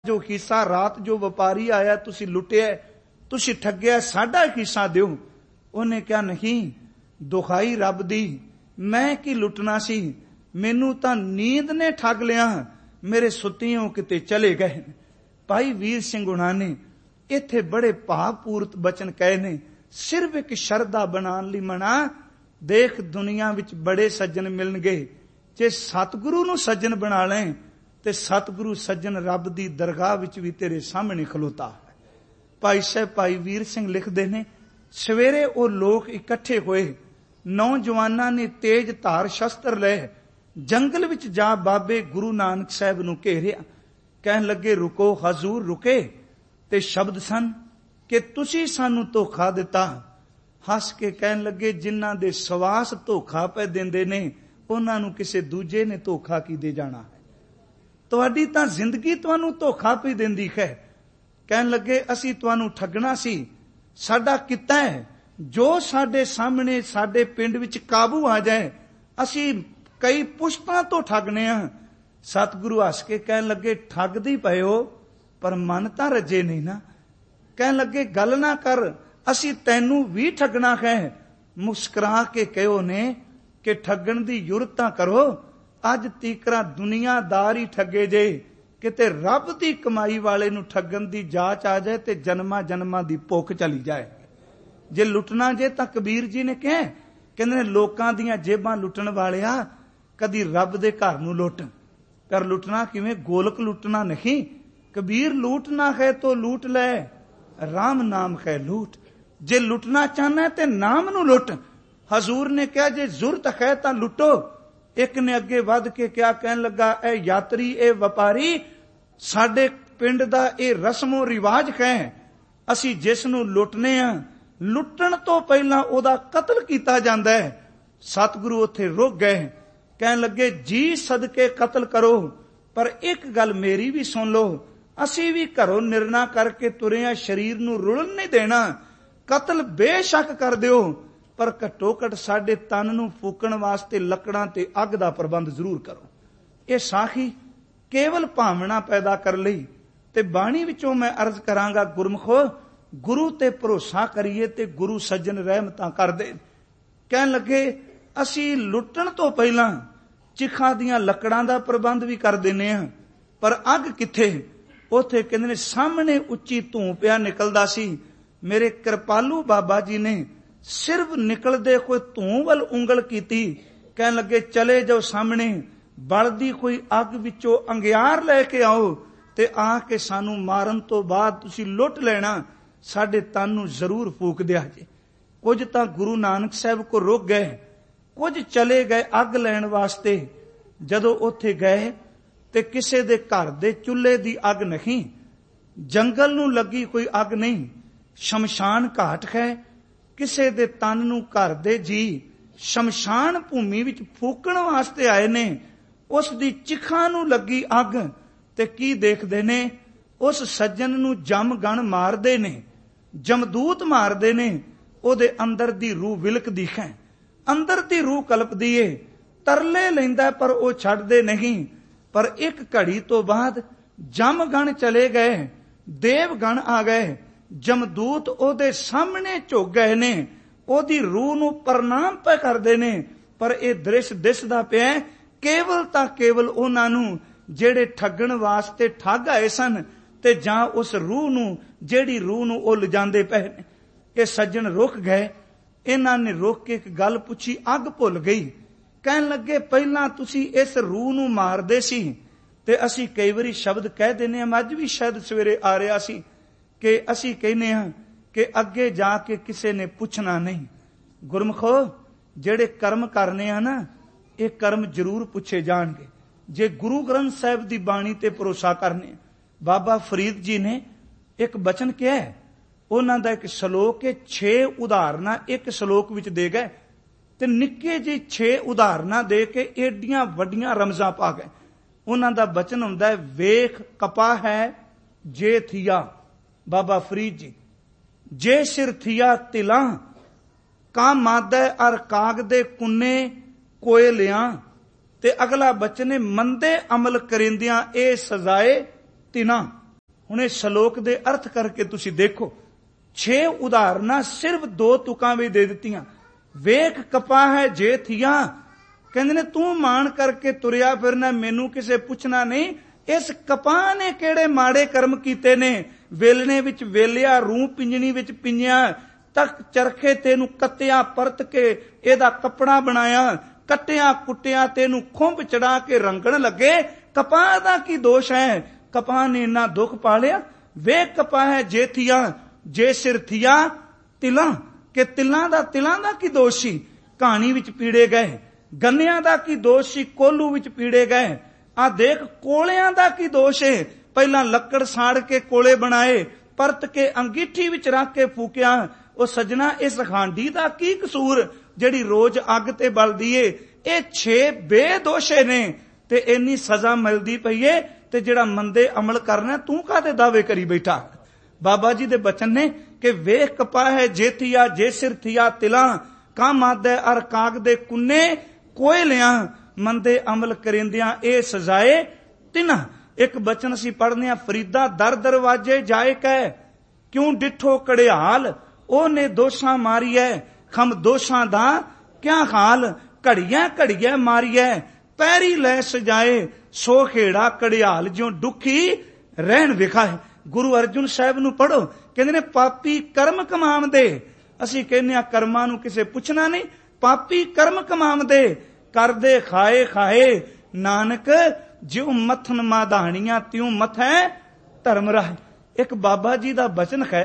जो हिस्सा रात जो व्यापारी आया तुसी लुटिया, तुसी ठग्या, साडा हिस्सा दिओ। उन्हें क्या नहीं, दुखाई रब दी, मैं की लुटना सी, मैनू तां नींद ने ठग लिया, मेरे सुत्तियों किते चले गए। भाई वीर सिंह हुणां ने इत्थे बड़े भावपूर्त बचन कहे ने, सिर्फ एक शरदा बनाने लई मना। देख दुनिया विच बड़े सज्जन मिलणगे, जे सतगुरु नूं सज्जन बना लें ते सतगुरु सज्जन रब दी दरगाह विच भी तेरे सामने खलोता है। भाई साहब भाई वीर सिंह लिखदे ने, सवेरे वो लोग इकट्ठे होए, नौजवानां ने तेज धार शस्त्र ले जंगल विच जा बाबे गुरु नानक साहब नूं घेरिया। कहन लगे रुको हजूर रुके, ते शब्द सन कि तुसी सानू धोखा दिता। हस के कहन लगे जिन्हां दे सवास धोखा पे देंदे ने, उन्हां नूं किसे दूजे ने धोखा की दे जाना है। तुहाडी तां जिंदगी तुहानू धोखा पई देंदी है। कहन लगे असी तुहानू ठगना सी, साडा किता है जो साडे सामने साडे पिंड विच काबू आ जाए, असी कई पुश्तां तो ठगने आ। सतगुरु हस के कहन लगे ठगदी पए हो, पर मन तां रजे नहीं ना। कहन लगे गल ना कर, असी तैनू भी ठगना है। मुस्कुरा के कहो ने कि ठगण दी जुरत तां करो, अज तीकरा दुनियादार ही ठगे जे, किते रब दी कमाई वाले नूं ठगण दी जाच आ जाए ते जन्मा जन्मा दी भुख चली जाए। जे लुटना जे तां कबीर जी ने कहा, कहंदे ने लोकां दीयां जेबां लुटण वालिया, कदी रब दे घर नूं लुट। पर लुटना किवें, गोलक लुटना नहीं। कबीर लूटना है तो लूट ले, राम नाम है लूट। जे लुटना चाहना है ते नाम नूं लुट। हजूर ने कहा जे जुरत है तां लुटो। एक ने अगे वध के क्या कहन लगा, ए यात्री ए व्यापारी, साडे पिंड दा ए रस्मो रिवाज है, असी जिस नूं लुटने आ, लुटण तो पहला ओदा कतल कीता जांदा है। सतगुरु उत्थे रुक गए, कहन लगे जी सदके कतल करो, पर एक गल मेरी भी सुन लो, असी भी घरों निर्णा करके तुरे शरीर नूं रुलण नहीं देना। कतल बेशक कर दिओ, पर घट्टो घट साडे तन नूं फूकण वास्ते लकड़ां ते अग दा प्रबंध जरूर करो। ये साखी केवल भावना पैदा कर लई। ते बाणी विचों मैं अर्ज करांगा, गुरमुखो गुरु ते भरोसा करिए ते गुरु सज्जन रहमतां कर दे। कहन लगे असी लुटण तो पहला चिखा दियां लकड़ां दा प्रबंध भी कर दिंने आ, पर अग किथे। उथे कहंदे ने सामने उच्ची धूं पिया निकलदा सी। मेरे कृपालू बाबा जी ने सिर्फ निकलदे कोई धूं वल उंगल कीती। कहन लगे चले जाओ सामने, बलदी कोई अग विचों अंगियार लैके आओ, ते आके सानू मारन तो बाद तुसी लुट लेना, साडे तन नूं जरूर फूक दिया जे। कुछ तां गुरु नानक साहब को रुक गए, कुछ चले गए अग लैण वास्ते। जदों उत्थे गए ते किसे दे घर दे चुल्हे दी अग नहीं, जंगल नूं लगी कोई अग नहीं, शमशान घाट है। किसे दे तन नूं घर दे जी शमशान भूमि विच फूकण वास्ते आए ने, उस दी चिखां नूं लगी अग, ते की देखदे ने, उस सज्जन नूं जम गण मारदे ने, जमदूत मारदे ने। ओदे अंदर दी रूह विलकदी है, अंदर दी रूह कलपदी है, तरले लैंदा पर ओ छड्डदे नहीं। पर एक घड़ी तो बाद जम गण चले गए, देव गण आ गए, जमदूत ओदे सामने झुक गए ने, ओदी रूह नूं प्रणाम पे करदे ने। पर ए दृश्य दिसदा पिया केवल तां केवल उन्हां नूं जेड़े ठगण वास्ते ठग आए सन, ते जां उस रूह नूं जेड़ी रूह नूं ओ लिजांदे पए ने। ए सज्जन रुक गए, इन्हां ने रुक के एक गल पुछी, अग भुल गई। कहन लगे पहला तुसी इस रूह नूं मारदे सी, ते असी कई वारी शब्द कह देने, अज भी शायद सवेरे आ रहा सी कि असी कहने हां कि अगे जाके किसे ने पुछना नहीं। गुरमुखो जेड़े कर्म करने आ ना, ये कर्म जरूर पुछे जाणगे। जे गुरु ग्रंथ साहिब दी बाणी ते भरोसा करने। बाबा फरीद जी ने एक बचन किया है, उन्हां दा एक श्लोक है, 6 उदाहरणां एक श्लोक विच दे गए, ते निक्के जी 6 उदाहरणां दे के एडियां वड्डियां रमजां पा गए। उन्हां दा बचन हुंदा है, वेख कपा है जे थिया, बाबा फरीद जी, जे सिर थिया तिला, का मादै अर काग दे कुन्ने कोए लिया। ते अगला बचन है, मंदे अमल करेंदियां ए सजाए तिना। ਹੁਣ ਇਹ ਸ਼ਲੋਕ ਦੇ ਅਰਥ ਕਰਕੇ ਤੁਸੀਂ ਦੇਖੋ, 6 ਉਦਾਹਰਨਾਂ ਸਿਰਫ 2 ਤੁਕਾਂ ਵਿੱਚ ਦੇ ਦਿੱਤੀਆਂ। ਵੇਖ ਕਪਾਹ ਹੈ ਜੇ ਥੀਆਂ, ਕਹਿੰਦੇ ਨੇ ਤੂੰ ਮਾਣ ਕਰਕੇ ਤੁਰਿਆ ਫਿਰਨਾ, ਮੈਨੂੰ ਕਿਸੇ ਪੁੱਛਣਾ ਨਹੀਂ। ਇਸ ਕਪਾਹ ਨੇ ਕਿਹੜੇ ਮਾੜੇ ਕਰਮ ਕੀਤੇ ਨੇ, ਵੇਲਣੇ ਵਿੱਚ ਵੇਲਿਆ, ਰੂਹ ਪਿੰਜਣੀ ਵਿੱਚ ਪਿੰਜਿਆ, ਤਖਤ ਚਰਖੇ ਤੈਨੂੰ ਕੱਤਿਆ, ਪਰਤ ਕੇ ਇਹਦਾ ਕੱਪੜਾ ਬਣਾਇਆ, ਕੱਟਿਆ ਕੁੱਟਿਆ, ਤੈਨੂੰ ਖੁੰਭ ਚੜਾ ਕੇ ਰੰਗਣ ਲੱਗੇ। ਕਪਾਹ ਦਾ ਕੀ ਦੋਸ਼ ਹੈ, ਕਪਾਹ ਨੇ ਇੰਨਾ ਦੁੱਖ ਪਾਲਿਆ। ਵੇਖ ਕਪਾਹ ਹੈ ਜੇ ਥੀਆਂ, ਜੇ ਸਿਰ ਥੀਆ ਤਿਲਾਂ, ਕਿ ਤਿਲਾਂ ਦਾ ਕੀ ਦੋਸ਼ ਸੀ, ਕਹਾਣੀ ਵਿੱਚ ਪੀੜੇ ਗਏ। ਗੰਨਿਆਂ ਦਾ ਕੀ ਦੋਸ਼ ਸੀ, ਕੋਲੂ ਵਿੱਚ ਪੀੜੇ ਗਏ। ਆ ਦੇਖ ਕੋਲਿਆਂ ਦਾ ਕੀ ਦੋਸ਼ ਹੈ, ਪਹਿਲਾਂ ਲੱਕੜ ਸਾੜ ਕੇ ਕੋਲੇ ਬਣਾਏ, ਪਰਤ ਕੇ ਅੰਗੀਠੀ ਵਿੱਚ ਰੱਖ ਕੇ ਫੂਕਿਆ। ਉਹ ਸੱਜਣਾ, ਇਸ ਹਾਂਡੀ ਦਾ ਕੀ ਕਸੂਰ ਜਿਹੜੀ ਰੋਜ਼ ਅੱਗ ਤੇ ਬਲਦੀ ਏ। ਇਹ 6 ਬੇਦੋਸ਼ੇ ਨੇ ਤੇ ਇੰਨੀ ਸਜ਼ਾ ਮਿਲਦੀ ਪਈ ਏ, ਤੇ ਜਿਹੜਾ ਮੰਦੇ ਅਮਲ ਕਰਨਾ ਤੂੰ ਕਾਹਦੇ ਦਾਅਵੇ ਕਰੀ ਬੈਠਾ। ਬਾਬਾ ਜੀ ਦੇ ਬਚਨ ਨੇ ਕਿ ਵੇਖ ਕਪਾਹ ਹੈ ਜੇ ਥੀਆ, ਜੇ ਸਿਰ ਥੀਆ ਤਿਲਾਂ, ਕੰਮ ਆਦੈ ਅਰ ਕਾਗ ਦੇ ਕੁੰਨੇ ਕੋਇਲਿਆਂ, ਮੰਦੇ ਅਮਲ ਕਰਿੰਦਿਆਂ ਇਹ ਸਜ਼ਾਏ ਤਿਨਾਂ। ਇੱਕ ਬਚਨ ਅਸੀਂ ਪੜ੍ਹਨੇ ਆ, ਫਰੀਦਾ ਦਰ ਦਰਵਾਜੇ ਜਾਏ ਕਹਿ, ਕਿਉਂ ਡਿਠੋ ਕੜਿਆਲ, ਉਹਨੇ ਦੋਸ਼ਾਂ ਮਾਰੀਐ, ਖਮ ਦੋਸ਼ਾਂ ਦਾ ਕਿਆ ਹਾਲ, ਘੜੀਆਂ ਘੜੀਆਂ ਮਾਰੀਐ, ਪੈਰੀ ਲੈ ਸਜਾਏ, ਸੋ ਖੇੜਾ ਕੜਿਆਲ ਜਿਉ ਦੁਖੀ ਰਹਿਣ ਵਿਖਾਏ। ਗੁਰੂ ਅਰਜੁਨ ਸਾਹਿਬ ਨੂੰ ਪੜ੍ਹੋ, ਕਹਿੰਦੇ ਨੇ ਪਾਪੀ ਕਰਮ ਕਮਾਉਂਦੇ। ਅਸੀਂ ਕਹਿੰਦੇ ਆ ਕਰਮਾਂ ਨੂੰ ਕਿਸੇ ਪੁੱਛਣਾ ਨਹੀਂ, ਪਾਪੀ ਕਰਮ ਕਮਾਉਂਦੇ, ਕਰਦੇ ਖਾਏ ਖਾਏ, ਨਾਨਕ ਜਿਉ ਮੱਥਨ ਮਾਧਾਣੀਆਂ ਤਿਉ ਮਥੈ ਧਰਮ ਰਾਹ। ਇੱਕ ਬਾਬਾ ਜੀ ਦਾ ਬਚਨ ਹੈ,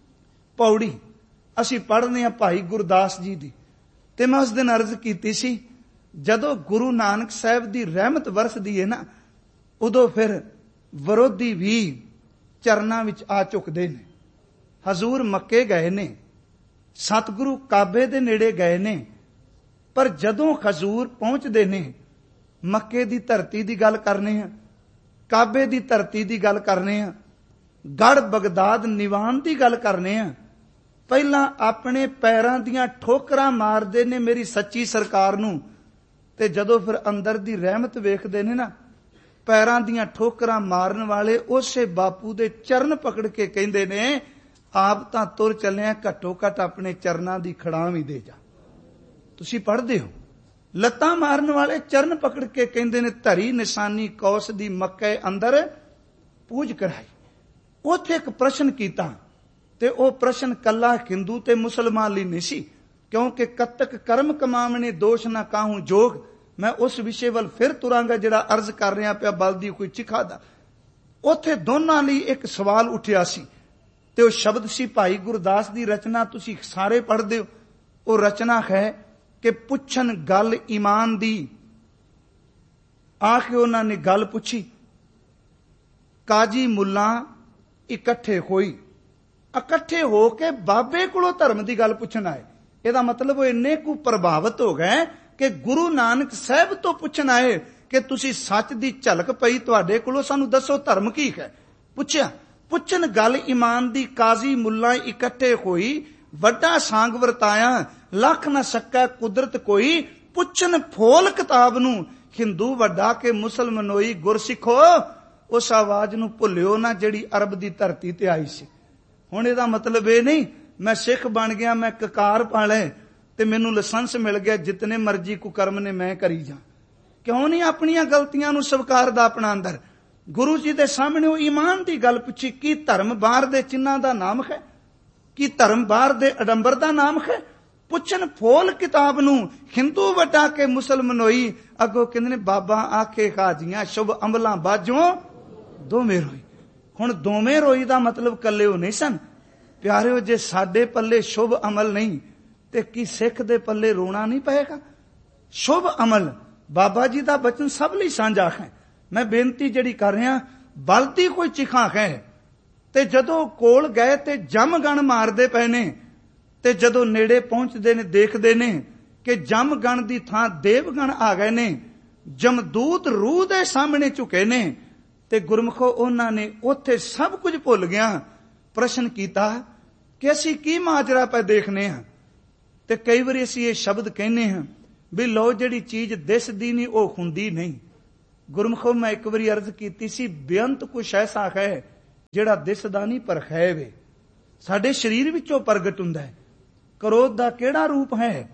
ਪੌੜੀ ਅਸੀਂ ਪੜ੍ਹਦੇ ਆ ਭਾਈ ਗੁਰਦਾਸ ਜੀ ਦੀ। ਤੇ ਮੈਂ ਉਸ ਦਿਨ ਅਰਜ਼ ਕੀਤੀ ਸੀ, ਜਦੋਂ ਗੁਰੂ ਨਾਨਕ ਸਾਹਿਬ ਦੀ ਰਹਿਮਤ ਵਰਸਦੀ ਹੈ ਨਾ, ਉਦੋਂ ਫਿਰ ਵਿਰੋਧੀ ਵੀ ਚਰਨਾਂ ਵਿੱਚ ਆ ਝੁਕਦੇ ਨੇ। ਹਜ਼ੂਰ ਮੱਕੇ ਗਏ ਨੇ, ਸਤਿਗੁਰੂ ਕਾਬੇ ਦੇ ਨੇੜੇ ਗਏ ਨੇ, ਪਰ ਜਦੋਂ ਹਜ਼ੂਰ ਪਹੁੰਚਦੇ ਨੇ, ਮੱਕੇ ਦੀ ਧਰਤੀ ਦੀ ਗੱਲ ਕਰਨੇ ਆ, ਕਾਬੇ ਦੀ ਧਰਤੀ ਦੀ ਗੱਲ ਕਰਨੇ ਆ, ਗੜ ਬਗਦਾਦ ਨਿਵਾਨ ਦੀ ਗੱਲ ਕਰਨੇ ਆ, ਪਹਿਲਾਂ ਆਪਣੇ ਪੈਰਾਂ ਦੀਆਂ ਠੋਕਰਾਂ ਮਾਰਦੇ ਨੇ ਮੇਰੀ ਸੱਚੀ ਸਰਕਾਰ ਨੂੰ, ਤੇ ਜਦੋਂ ਫਿਰ ਅੰਦਰ ਦੀ ਰਹਿਮਤ ਵੇਖਦੇ ਨੇ ਨਾ, ਪੈਰਾਂ ਦੀਆਂ ਠੋਕਰਾਂ ਮਾਰਨ ਵਾਲੇ ਉਸੇ ਬਾਪੂ ਦੇ ਚਰਨ ਪਕੜ ਕੇ ਕਹਿੰਦੇ ਨੇ, ਆਪ ਤਾਂ ਤੁਰ ਚੱਲਿਆ, ਘੱਟੋ ਘੱਟ ਆਪਣੇ ਚਰਨਾਂ ਦੀ ਖੜਾਂ ਵੀ ਦੇ ਜਾ। ਤੁਸੀਂ ਪੜ੍ਹਦੇ ਹੋ, ਲੱਤਾਂ ਮਾਰਨ ਵਾਲੇ ਚਰਨ ਪਕੜ ਕੇ ਕਹਿੰਦੇ ਨੇ, ਧਰੀ ਨਿਸ਼ਾਨੀ ਕੌਸ ਦੀ ਮੱਕੇ ਅੰਦਰ ਪੂਜ ਕਰਾਈ। ਉੱਥੇ ਇੱਕ ਪ੍ਰਸ਼ਨ ਕੀਤਾ, ਤੇ ਉਹ ਪ੍ਰਸ਼ਨ ਕੱਲਾ ਹਿੰਦੂ ਤੇ ਮੁਸਲਮਾਨ ਲਈ ਨਹੀਂ ਸੀ, ਕਿਉਂਕਿ ਕਤਕ ਕਰਮ ਕਮਾਵਣੇ ਦੋਸ਼ ਨਾ ਕਾਹੂ ਜੋਗ। ਮੈਂ ਉਸ ਵਿਸ਼ੇ ਵੱਲ ਫਿਰ ਤੁਰਾਂਗਾ ਜਿਹੜਾ ਅਰਜ਼ ਕਰ ਰਿਹਾ ਪਿਆ, ਬਲਦੀ ਕੋਈ ਚਿਖਾ ਦਾ। ਉੱਥੇ ਦੋਨਾਂ ਲਈ ਇੱਕ ਸਵਾਲ ਉੱਠਿਆ ਸੀ, ਤੇ ਉਹ ਸ਼ਬਦ ਸੀ ਭਾਈ ਗੁਰਦਾਸ ਦੀ ਰਚਨਾ, ਤੁਸੀਂ ਸਾਰੇ ਪੜ੍ਹਦੇ ਹੋ। ਉਹ ਰਚਨਾ ਹੈ ਕਿ ਪੁੱਛਣ ਗੱਲ ਈਮਾਨ ਦੀ। ਆ ਕੇ ਉਹਨਾਂ ਨੇ ਗੱਲ ਪੁੱਛੀ, ਕਾਜੀ ਮੁੱਲਾ ਇਕੱਠੇ ਹੋਈ, ਇਕੱਠੇ ਹੋ ਕੇ ਬਾਬੇ ਕੋਲੋਂ ਧਰਮ ਦੀ ਗੱਲ ਪੁੱਛਣ ਆਏ। ਇਹਦਾ ਮਤਲਬ ਉਹ ਇੰਨੇ ਕੁ ਪ੍ਰਭਾਵਿਤ ਹੋ ਗਏ ਕਿ ਗੁਰੂ ਨਾਨਕ ਸਾਹਿਬ ਤੋਂ ਪੁੱਛਣ ਆਏ ਕਿ ਤੁਸੀਂ ਸੱਚ ਦੀ ਝਲਕ ਪਈ ਤੁਹਾਡੇ ਕੋਲੋਂ, ਸਾਨੂੰ ਦੱਸੋ ਧਰਮ ਕੀ ਹੈ। ਪੁੱਛਿਆ, ਪੁੱਛਣ ਗੱਲ ਈਮਾਨ ਦੀ, ਕਾਜ਼ੀ ਮੁੱਲਾ ਇਕੱਠੇ ਹੋਈ, ਵੱਡਾ ਸਾਂਗ ਵਰਤਾਇਆ, ਲੱਖ ਨਾ ਸਕੈ ਕੁਦਰਤ ਕੋਈ, ਪੁੱਛਣ ਫੋਲ ਕਿਤਾਬ ਨੂੰ, ਹਿੰਦੂ ਵੱਡਾ ਕੇ ਮੁਸਲਮਾਨੋਈ, ਗੁਰਸਿੱਖੋ ਉਸ ਆਵਾਜ਼ ਨੂੰ ਭੁੱਲਿਓ ਨਾ ਜਿਹੜੀ ਅਰਬ ਦੀ ਧਰਤੀ ਤੇ ਆਈ ਸੀ। ਹੁਣ ਇਹਦਾ ਮਤਲਬ ਇਹ ਨਹੀਂ ਮੈਂ ਸਿੱਖ ਬਣ ਗਿਆ, ਮੈਂ ਕਕਾਰ ਪਾ ਲਏ ਤੇ ਮੈਨੂੰ ਲਾਇਸੈਂਸ ਮਿਲ ਗਿਆ, ਜਿਤਨੇ ਮਰਜ਼ੀ ਕੁਕਰਮ ਨੇ ਮੈਂ ਕਰੀ ਜਾ। ਕਿਉਂ ਨਹੀਂ ਆਪਣੀਆਂ ਗਲਤੀਆਂ ਨੂੰ ਸਵੀਕਾਰਦਾ ਆਪਣਾ ਅੰਦਰ। ਗੁਰੂ ਜੀ ਦੇ ਸਾਹਮਣੇ ਉਹ ਈਮਾਨ ਦੀ ਗੱਲ ਪੁੱਛੀ, ਕੀ ਧਰਮ ਬਾਹਰ ਦੇ ਚਿੰਨ੍ਹਾਂ ਦਾ ਨਾਮ ਹੈ, ਕੀ ਧਰਮ ਬਾਹਰ ਦੇ ਅਡੰਬਰ ਦਾ ਨਾਮ ਹੈ। ਪੁੱਛਣ ਫੋਲ ਕਿਤਾਬ ਨੂੰ, ਹਿੰਦੂ ਵੱਡਾ ਕੇ ਮੁਸਲਮਾਨੋਈ। ਅੱਗੋਂ ਕਹਿੰਦੇ ਨੇ ਬਾਬਾ ਆਖੇ ਖਾਜੀਆਂ, ਸ਼ੁਭ ਅਮਲਾਂ ਬਾਝੋਂ ਦੋਵੇਂ ਰੋਈ। ਹੁਣ ਦੋਵੇਂ ਰੋਈ ਦਾ ਮਤਲਬ ਕੱਲੇ ਉਹ ਨਹੀਂ ਸਨ ਪਿਆਰਿਓ। ਜੇ ਸਾਡੇ ਪੱਲੇ ਸ਼ੁਭ ਅਮਲ ਨਹੀਂ ਤੇ ਕੀ ਸਿੱਖ ਦੇ ਪੱਲੇ ਰੋਣਾ ਨਹੀਂ ਪਏਗਾ। ਸ਼ੁਭ ਅਮਲ ਬਾਬਾ ਜੀ ਦਾ ਬਚਨ ਸਭ ਲਈ ਸਾਂਝਾ ਹੈ। ਮੈਂ ਬੇਨਤੀ ਜਿਹੜੀ ਕਰ ਰਿਹਾ, ਬਲਦੀ ਕੋਈ ਚਿਖਾਂ ਹੈ। ਤੇ ਜਦੋਂ ਕੋਲ ਗਏ ਤੇ ਜਮਗਣ ਮਾਰਦੇ ਪਏ ਨੇ, ਤੇ ਜਦੋਂ ਨੇੜੇ ਪਹੁੰਚਦੇ ਨੇ ਦੇਖਦੇ ਨੇ ਕਿ ਜਮਗਣ ਦੀ ਥਾਂ ਦੇਵਗਣ ਆ ਗਏ ਨੇ, ਜਮਦੂਤ ਰੂਹ ਦੇ ਸਾਹਮਣੇ ਝੁਕੇ ਨੇ। ਤੇ ਗੁਰਮਖੋ ਉਹਨਾਂ ਨੇ ਉੱਥੇ ਸਭ ਕੁਝ ਭੁੱਲ ਗਿਆ, ਪ੍ਰਸ਼ਨ ਕੀਤਾ ਕਿ ਅਸੀਂ ਕੀ ਮਾਜਰਾ ਪੈ ਦੇਖਨੇ ਹਾਂ। ਤੇ ਕਈ ਵਾਰੀ ਅਸੀਂ ਇਹ ਸ਼ਬਦ ਕਹਿੰਦੇ ਹਾਂ ਵੀ ਲੋ ਜਿਹੜੀ ਚੀਜ਼ ਦਿਸਦੀ ਨਹੀਂ ਉਹ ਹੁੰਦੀ ਨਹੀਂ। ਗੁਰਮਖੋ ਮੈਂ ਇੱਕ ਵਾਰੀ ਅਰਜ਼ ਕੀਤੀ ਸੀ, ਬੇਅੰਤ ਕੁਛ ਐਸਾ ਹੈ ਜਿਹੜਾ ਦਿਸਦਾ ਨਹੀਂ ਪਰ ਹੈ ਵੇ, ਸਾਡੇ ਸਰੀਰ ਵਿੱਚੋਂ ਪ੍ਰਗਟ ਹੁੰਦਾ ਹੈ। ਕ੍ਰੋਧ ਦਾ ਕਿਹੜਾ ਰੂਪ ਹੈ,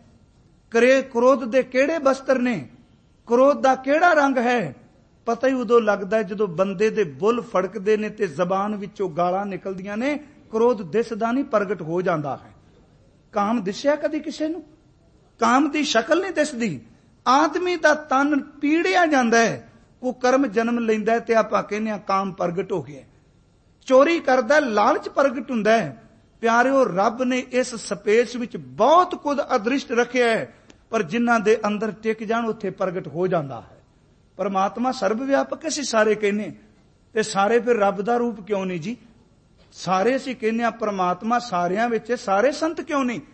ਕ੍ਰੋਧ ਦੇ ਕਿਹੜੇ ਬਸਤਰ ਨੇ, ਕ੍ਰੋਧ ਦਾ ਕਿਹੜਾ ਰੰਗ ਹੈ, ਪਤਾ ਹੀ ਉਦੋਂ ਲੱਗਦਾ ਹੈ ਜਦੋਂ ਬੰਦੇ ਦੇ ਬੁੱਲ ਫੜਕਦੇ ਨੇ ਤੇ ਜ਼ਬਾਨ ਵਿੱਚੋਂ ਗਾਲਾਂ ਨਿਕਲਦੀਆਂ ਨੇ। ਕ੍ਰੋਧ ਦਿਸਦਾ ਨਹੀਂ, ਪ੍ਰਗਟ ਹੋ ਜਾਂਦਾ ਹੈ। ਕਾਮ ਦਿਸਿਆ ਕਦੀ ਕਿਸੇ ਨੂੰ? ਕਾਮ ਦੀ ਸ਼ਕਲ ਨਹੀਂ ਦਿਸਦੀ। ਆਦਮੀ ਦਾ ਤਨ ਪੀੜਿਆ ਜਾਂਦਾ ਹੈ, ਉਹ ਕਰਮ ਜਨਮ ਲੈਂਦਾ ਤੇ ਆਪਾਂ ਕਹਿੰਦੇ ਆ ਕਾਮ ਪ੍ਰਗਟ ਹੋ ਗਿਆ। ਚੋਰੀ ਕਰਦਾ, ਲਾਲਚ ਪ੍ਰਗਟ ਹੁੰਦਾ ਹੈ। ਪਿਆਰਿਓ, ਰੱਬ ਨੇ ਇਸ ਸਪੇਸ ਵਿੱਚ ਬਹੁਤ ਕੁਝ ਅਦ੍ਰਿਸ਼ਟ ਰੱਖਿਆ ਹੈ, ਪਰ ਜਿਨ੍ਹਾਂ ਦੇ ਅੰਦਰ ਟਿਕ ਜਾਣ ਉੱਥੇ ਪ੍ਰਗਟ ਹੋ ਜਾਂਦਾ ਹੈ। ਪਰਮਾਤਮਾ ਸਰਬ ਵਿਆਪਕ ਅਸੀਂ ਸਾਰੇ ਕਹਿੰਦੇ, ਤੇ ਸਾਰੇ ਫਿਰ ਰੱਬ ਦਾ ਰੂਪ ਕਿਉਂ ਨਹੀਂ ਜੀ? ਸਾਰੇ ਅਸੀਂ ਕਹਿੰਦੇ ਆ ਪਰਮਾਤਮਾ ਸਾਰਿਆਂ ਵਿੱਚ, ਸਾਰੇ ਸੰਤ ਕਿਉਂ ਨਹੀਂ?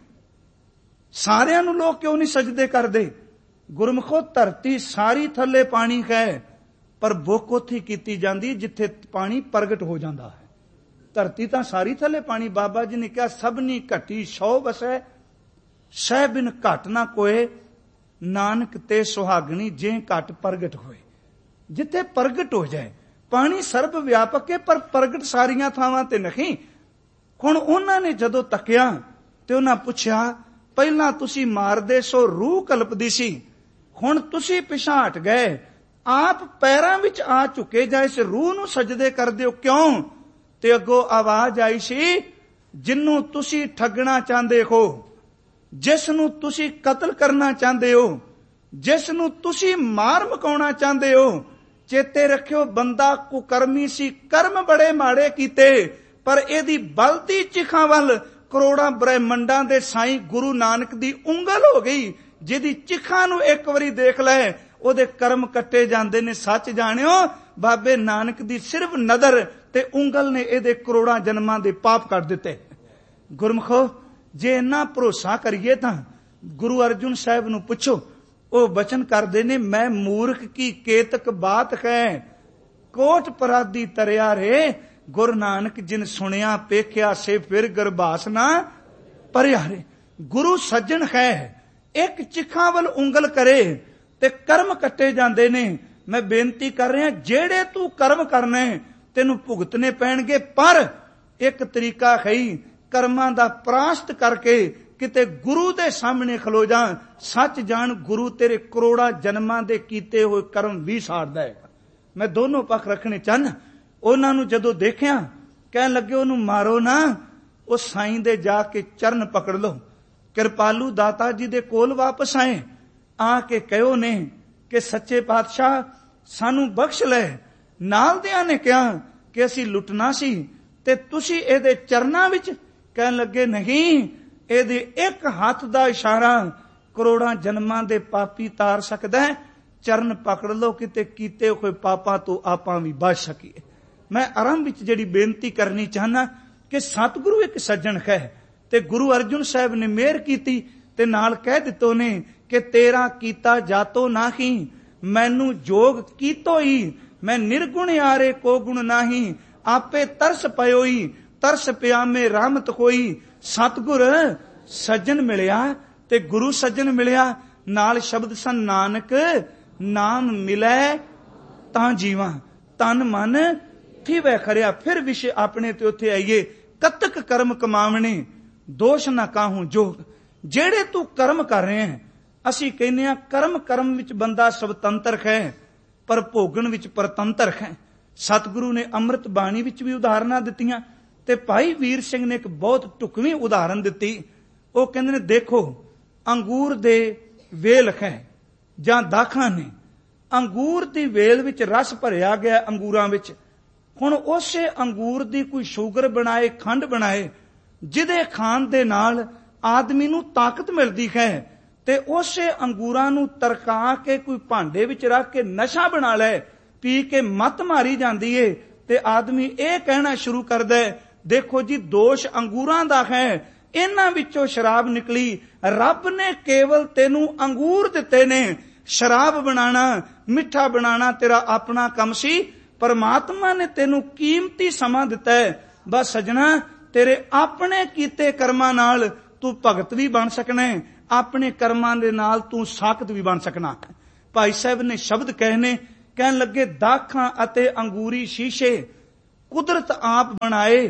ਸਾਰਿਆਂ ਨੂੰ ਲੋਕ ਕਿਉਂ ਨਹੀਂ ਸਜਦੇ ਕਰਦੇ? ਗੁਰਮੁਖੋ, ਧਰਤੀ ਸਾਰੀ ਥੱਲੇ ਪਾਣੀ ਹੈ, ਪਰ ਬੁੱਕ ਉੱਥੇ ਕੀਤੀ ਜਾਂਦੀ ਜਿੱਥੇ ਪਾਣੀ ਪ੍ਰਗਟ ਹੋ ਜਾਂਦਾ ਹੈ। ਧਰਤੀ ਤਾਂ ਸਾਰੀ ਥੱਲੇ ਪਾਣੀ। ਬਾਬਾ ਜੀ ਨੇ ਕਿਹਾ ਸਭਨੀ ਘਟੀ ਸੌ ਵਸੈ, ਸਹਿ ਬਿਨ ਘਟ ਨਾ ਕੋਏ, ਨਾਨਕ ਤੇ ਸੁਹਾਗਣੀ ਜੇ ਘਟ ਪ੍ਰਗਟ ਹੋਏ। ਜਿੱਥੇ ਪ੍ਰਗਟ ਹੋ ਜਾਏ ਪਾਣੀ ਸਰਬ ਵਿਆਪਕ ਹੈ, ਪਰ ਪ੍ਰਗਟ ਸਾਰੀਆਂ ਥਾਵਾਂ ਤੇ ਨਹੀਂ। ਹੁਣ ਉਹਨਾਂ ਨੇ ਜਦੋਂ ਤੱਕਿਆ ਤੇ ਉਹਨਾਂ ਪੁੱਛਿਆ, ਪਹਿਲਾਂ ਤੁਸੀਂ ਮਾਰਦੇ ਸੋ ਰੂਹ ਕਲਪਦੀ ਸੀ, ਹੁਣ ਤੁਸੀਂ ਪਿਛਾਂਹ ਹਟ ਗਏ, ਆਪ ਪੈਰਾਂ ਵਿੱਚ ਆ ਚੁੱਕੇ, ਜਾਂ ਇਸ ਰੂਹ ਨੂੰ ਸਜਦੇ ਕਰਦੇ ਹੋ ਕਿਉਂ? ਤੇ ਅੱਗੋਂ ਆਵਾਜ਼ ਆਈ ਸੀ, ਜਿਹਨੂੰ ਤੁਸੀਂ ਠੱਗਣਾ ਚਾਹੁੰਦੇ ਹੋ, ਜਿਸ ਨੂੰ ਤੁਸੀਂ ਕਤਲ ਕਰਨਾ ਚਾਹੁੰਦੇ ਹੋ, ਜਿਸ ਨੂੰ ਤੁਸੀਂ ਮਾਰ ਮੁਕਾਉਣਾ ਚਾਹੁੰਦੇ ਹੋ, ਚੇਤੇ ਰੱਖਿਓ ਬੰਦਾ ਕੁਕਰਮੀ ਸੀ, ਕਰਮ ਬੜੇ ਮਾੜੇ ਕੀਤੇ, ਪਰ ਇਹਦੀ ਬਲਦੀ ਚਿਖਾਂ ਵੱਲ ਕਰੋੜਾਂ ਬ੍ਰਹਿਮੰਡਾਂ ਦੇ ਸਾਈਂ ਗੁਰੂ ਨਾਨਕ ਦੀ ਉਂਗਲ ਹੋ ਗਈ। ਜਿਹਦੀ ਚਿਖਾਂ ਨੂੰ ਇੱਕ ਵਾਰੀ ਦੇਖ ਲੈ, ਉਹਦੇ ਕਰਮ ਕੱਟੇ ਜਾਂਦੇ ਨੇ। ਸੱਚ ਜਾਣਿਓ, ਬਾਬੇ ਨਾਨਕ ਦੀ ਸਿਰਫ ਨਜ਼ਰ ਤੇ ਉਂਗਲ ਨੇ ਇਹਦੇ ਕਰੋੜਾਂ ਜਨਮਾਂ ਦੇ ਪਾਪ ਕੱਟ ਦਿੱਤੇ। ਗੁਰਮੁਖੋ, ਜੇ ਇੰਨਾ ਭਰੋਸਾ ਕਰੀਏ ਤਾਂ ਗੁਰੂ ਅਰਜਨ ਸਾਹਿਬ ਨੂੰ ਪੁੱਛੋ, ਉਹ ਬਚਨ ਕਰਦੇ ਨੇ, ਮੈਂ ਮੂਰਖ ਕੀ ਕੇਤਕ ਬਾਤ ਹੈ, ਕੋਟ ਪਰਾਦੀ ਤਰਿਆ ਰੇ, ਗੁਰੂ ਨਾਨਕ ਜਿਨ ਸੁਣਿਆ ਪੇਖਿਆ ਸੇ ਫਿਰ ਗਰਭਾਸ ਨਾ ਭਰਿਆ ਰੇ। ਗੁਰੂ ਸੱਜਣ ਹੈ, ਇੱਕ ਚਿਖਾਂ ਵੱਲ ਉਂਗਲ ਕਰੇ ਤੇ ਕਰਮ ਕੱਟੇ ਜਾਂਦੇ ਨੇ। ਮੈਂ ਬੇਨਤੀ ਕਰ ਰਿਹਾ, ਜਿਹੜੇ ਤੂੰ ਕਰਮ ਕਰਨੇ ਤੈਨੂੰ ਭੁਗਤਨੇ ਪੈਣਗੇ, ਪਰ ਇੱਕ ਤਰੀਕਾ ਹੈ, ਕਰਮਾਂ ਦਾ ਪ੍ਰਾਸ਼ਤ ਕਰਕੇ ਕਿਤੇ ਗੁਰੂ ਦੇ ਸਾਹਮਣੇ ਖਲੋ ਜਾ। ਸੱਚ ਜਾਣ, ਗੁਰੂ ਤੇਰੇ ਕਰੋੜਾਂ ਜਨਮਾਂ ਦੇ ਕੀਤੇ ਹੋਏ ਕਰਮ ਵੀ ਸਾੜਦਾ ਹੈ। ਮੈਂ ਦੋਨੋਂ ਪੱਖ ਰੱਖਣੇ ਚਾਹੁੰਦਾ। ਉਹਨਾਂ ਨੂੰ ਜਦੋਂ ਦੇਖਿਆ, ਕਹਿਣ ਲੱਗੇ ਉਹਨੂੰ ਮਾਰੋ ਨਾ, ਉਹ ਸਾਈਂ ਦੇ ਜਾ ਕੇ ਚਰਨ ਪਕੜ ਲਓ। ਕਿਰਪਾਲੂ ਦਾਤਾ ਜੀ ਦੇ ਕੋਲ ਵਾਪਸ ਆਏ, ਆ ਕੇ ਕਹਿਓ ਨੇ ਕਿ ਸੱਚੇ ਪਾਤਸ਼ਾਹ ਸਾਨੂੰ ਬਖਸ਼ ਲੈ। ਨਾਲ ਦਿਆਂ ਨੇ ਕਿਹਾ ਕਿ ਅਸੀਂ ਲੁੱਟਣਾ ਸੀ ਤੇ ਤੁਸੀਂ ਇਹਦੇ ਚਰਨਾਂ ਵਿੱਚ। ਕਹਿਣ ਲੱਗੇ ਨਹੀਂ, ਇਹਦੇ ਇੱਕ ਹੱਥ ਦਾ ਇਸ਼ਾਰਾ ਕਰੋੜਾਂ ਜਨਮਾਂ ਦੇ ਪਾਪੀ ਤਾਰ ਸਕਦਾ ਹੈ। ਚਰਨ ਪਕੜ ਲਓ, ਕਿਤੇ ਕੀਤੇ ਹੋਏ ਪਾਪਾਂ ਤੋਂ ਆਪਾਂ ਵੀ ਬਚ ਸਕੀਏ। ਮੈਂ ਆਰੰਭ ਵਿੱਚ ਜਿਹੜੀ ਬੇਨਤੀ ਕਰਨੀ ਚਾਹਨਾ ਕਿ ਸਤਿਗੁਰੂ ਇੱਕ ਸੱਜਣ ਹੈ, ਤੇ ਗੁਰੂ ਅਰਜਨ ਸਾਹਿਬ ਨੇ ਮਿਹਰ ਕੀਤੀ ਤੇ ਨਾਲ ਕਹਿ ਦਿੱਤੋ ਨੇ ਕਿ ਤੇਰਾ ਕੀਤਾ ਜਾਤੋ ਨਾਹੀ, ਮੈਨੂੰ ਜੋਗ ਕੀਤੋ ਹੀ, ਮੈਂ ਨਿਰਗੁਣ ਆਰੇ ਕੋ ਗੁਣ ਨਾਹੀ, ਆਪੇ ਤਰਸ ਪਇਓਈ, ਤਰਸ ਪਿਆਮੇ ਰਹਿਮਤ ਹੋਈ। ਸਤਿਗੁਰ ਸੱਜਣ ਮਿਲਿਆ ਤੇ ਗੁਰੂ ਸੱਜਣ ਮਿਲਿਆ, ਨਾਲ ਸ਼ਬਦ ਸਨ ਨਾਨਕ ਨਾਮ ਮਿਲੈ ਤਾਂ ਜੀਵਾਂ, ਤਨ ਮਨ ਥੀਵੈ ਖਰਿਆ। ਫਿਰ ਵਿਸ਼ੇ ਆਪਣੇ ਤੇ ਉੱਥੇ ਆਈਏ, ਕਤਕ ਕਰਮ ਕਮਾਵਣੇ ਦੋਸ਼ ਨਾ ਕਾਹੂ ਜੋਗ। ਜਿਹੜੇ ਤੂੰ ਕਰਮ ਕਰ ਰਹੇ ਹੈ, ਅਸੀਂ ਕਹਿੰਦੇ ਆ ਕਰਮ ਵਿੱਚ ਬੰਦਾ ਸੁਤੰਤਰ ਹੈ, ਪਰ ਭੋਗਣ ਵਿੱਚ ਪਰਤੰਤਰ ਹੈ। ਸਤਿਗੁਰੂ ਨੇ ਅੰਮ੍ਰਿਤ ਬਾਣੀ ਵਿੱਚ ਵੀ ਉਦਾਹਰਨਾਂ ਦਿੱਤੀਆਂ, ਤੇ ਭਾਈ ਵੀਰ ਸਿੰਘ ਨੇ ਇੱਕ ਬਹੁਤ ਢੁਕਵੀਂ ਉਦਾਹਰਨ ਦਿੱਤੀ। ਉਹ ਕਹਿੰਦੇ ਨੇ, ਦੇਖੋ ਅੰਗੂਰ ਦੇ ਵੇਲ ਹੈ ਜਾਂ ਦਾਖਾਂ ਨੇ, ਅੰਗੂਰ ਦੀ ਵੇਲ ਵਿੱਚ ਰਸ ਭਰਿਆ ਗਿਆ ਅੰਗੂਰਾਂ ਵਿੱਚ। ਹੁਣ ਉਸੇ ਅੰਗੂਰ ਦੀ ਕੋਈ ਸ਼ੂਗਰ ਬਣਾਏ, ਖੰਡ ਬਣਾਏ, ਜਿਹਦੇ ਖਾਣ ਦੇ ਨਾਲ ਆਦਮੀ ਨੂੰ ਤਾਕਤ ਮਿਲਦੀ ਹੈ, ਤੇ ਉਸੇ ਅੰਗੂਰਾਂ ਨੂੰ ਤਰਕਾ ਕੇ ਕੋਈ ਭਾਂਡੇ ਵਿੱਚ ਰੱਖ ਕੇ ਨਸ਼ਾ ਬਣਾ ਲੈ, ਪੀ ਕੇ ਮੱਤ ਮਾਰੀ ਜਾਂਦੀ ਏ, ਤੇ ਆਦਮੀ ਇਹ ਕਹਿਣਾ ਸ਼ੁਰੂ ਕਰਦਾ ਹੈ, ਦੇਖੋ ਜੀ ਦੋਸ਼ ਅੰਗੂਰਾਂ ਦਾ ਹੈ, ਇਹਨਾਂ ਵਿੱਚੋਂ ਸ਼ਰਾਬ ਨਿਕਲੀ। ਰੱਬ ਨੇ ਕੇਵਲ ਤੈਨੂੰ ਅੰਗੂਰ ਦਿੱਤੇ ਨੇ, ਸ਼ਰਾਬ ਬਣਾਣਾ, ਮਿੱਠਾ ਬਣਾਣਾ ਤੇਰਾ ਆਪਣਾ ਕੰਮ ਸੀ। ਪਰਮਾਤਮਾ ਨੇ ਤੈਨੂੰ ਕੀਮਤੀ ਸਮਾਂ ਦਿੱਤਾ ਹੈ। ਬਸ ਸਜਣਾ, ਤੇਰੇ ਆਪਣੇ ਕੀਤੇ ਕਰਮਾਂ ਨਾਲ ਤੂੰ ਭਗਤ ਵੀ ਬਣ ਸਕਣਾ ਹੈ, ਆਪਣੇ ਕਰਮਾਂ ਦੇ ਨਾਲ ਤੂੰ ਸਾਖਤ ਵੀ ਬਣ ਸਕਣਾ। ਭਾਈ ਸਾਹਿਬ ਨੇ ਸ਼ਬਦ ਕਹਿਣ ਲੱਗੇ, ਦਾਖਾਂ ਅਤੇ ਅੰਗੂਰੀ ਸ਼ੀਸ਼ੇ, ਕੁਦਰਤ ਆਪ ਬਣਾਏ,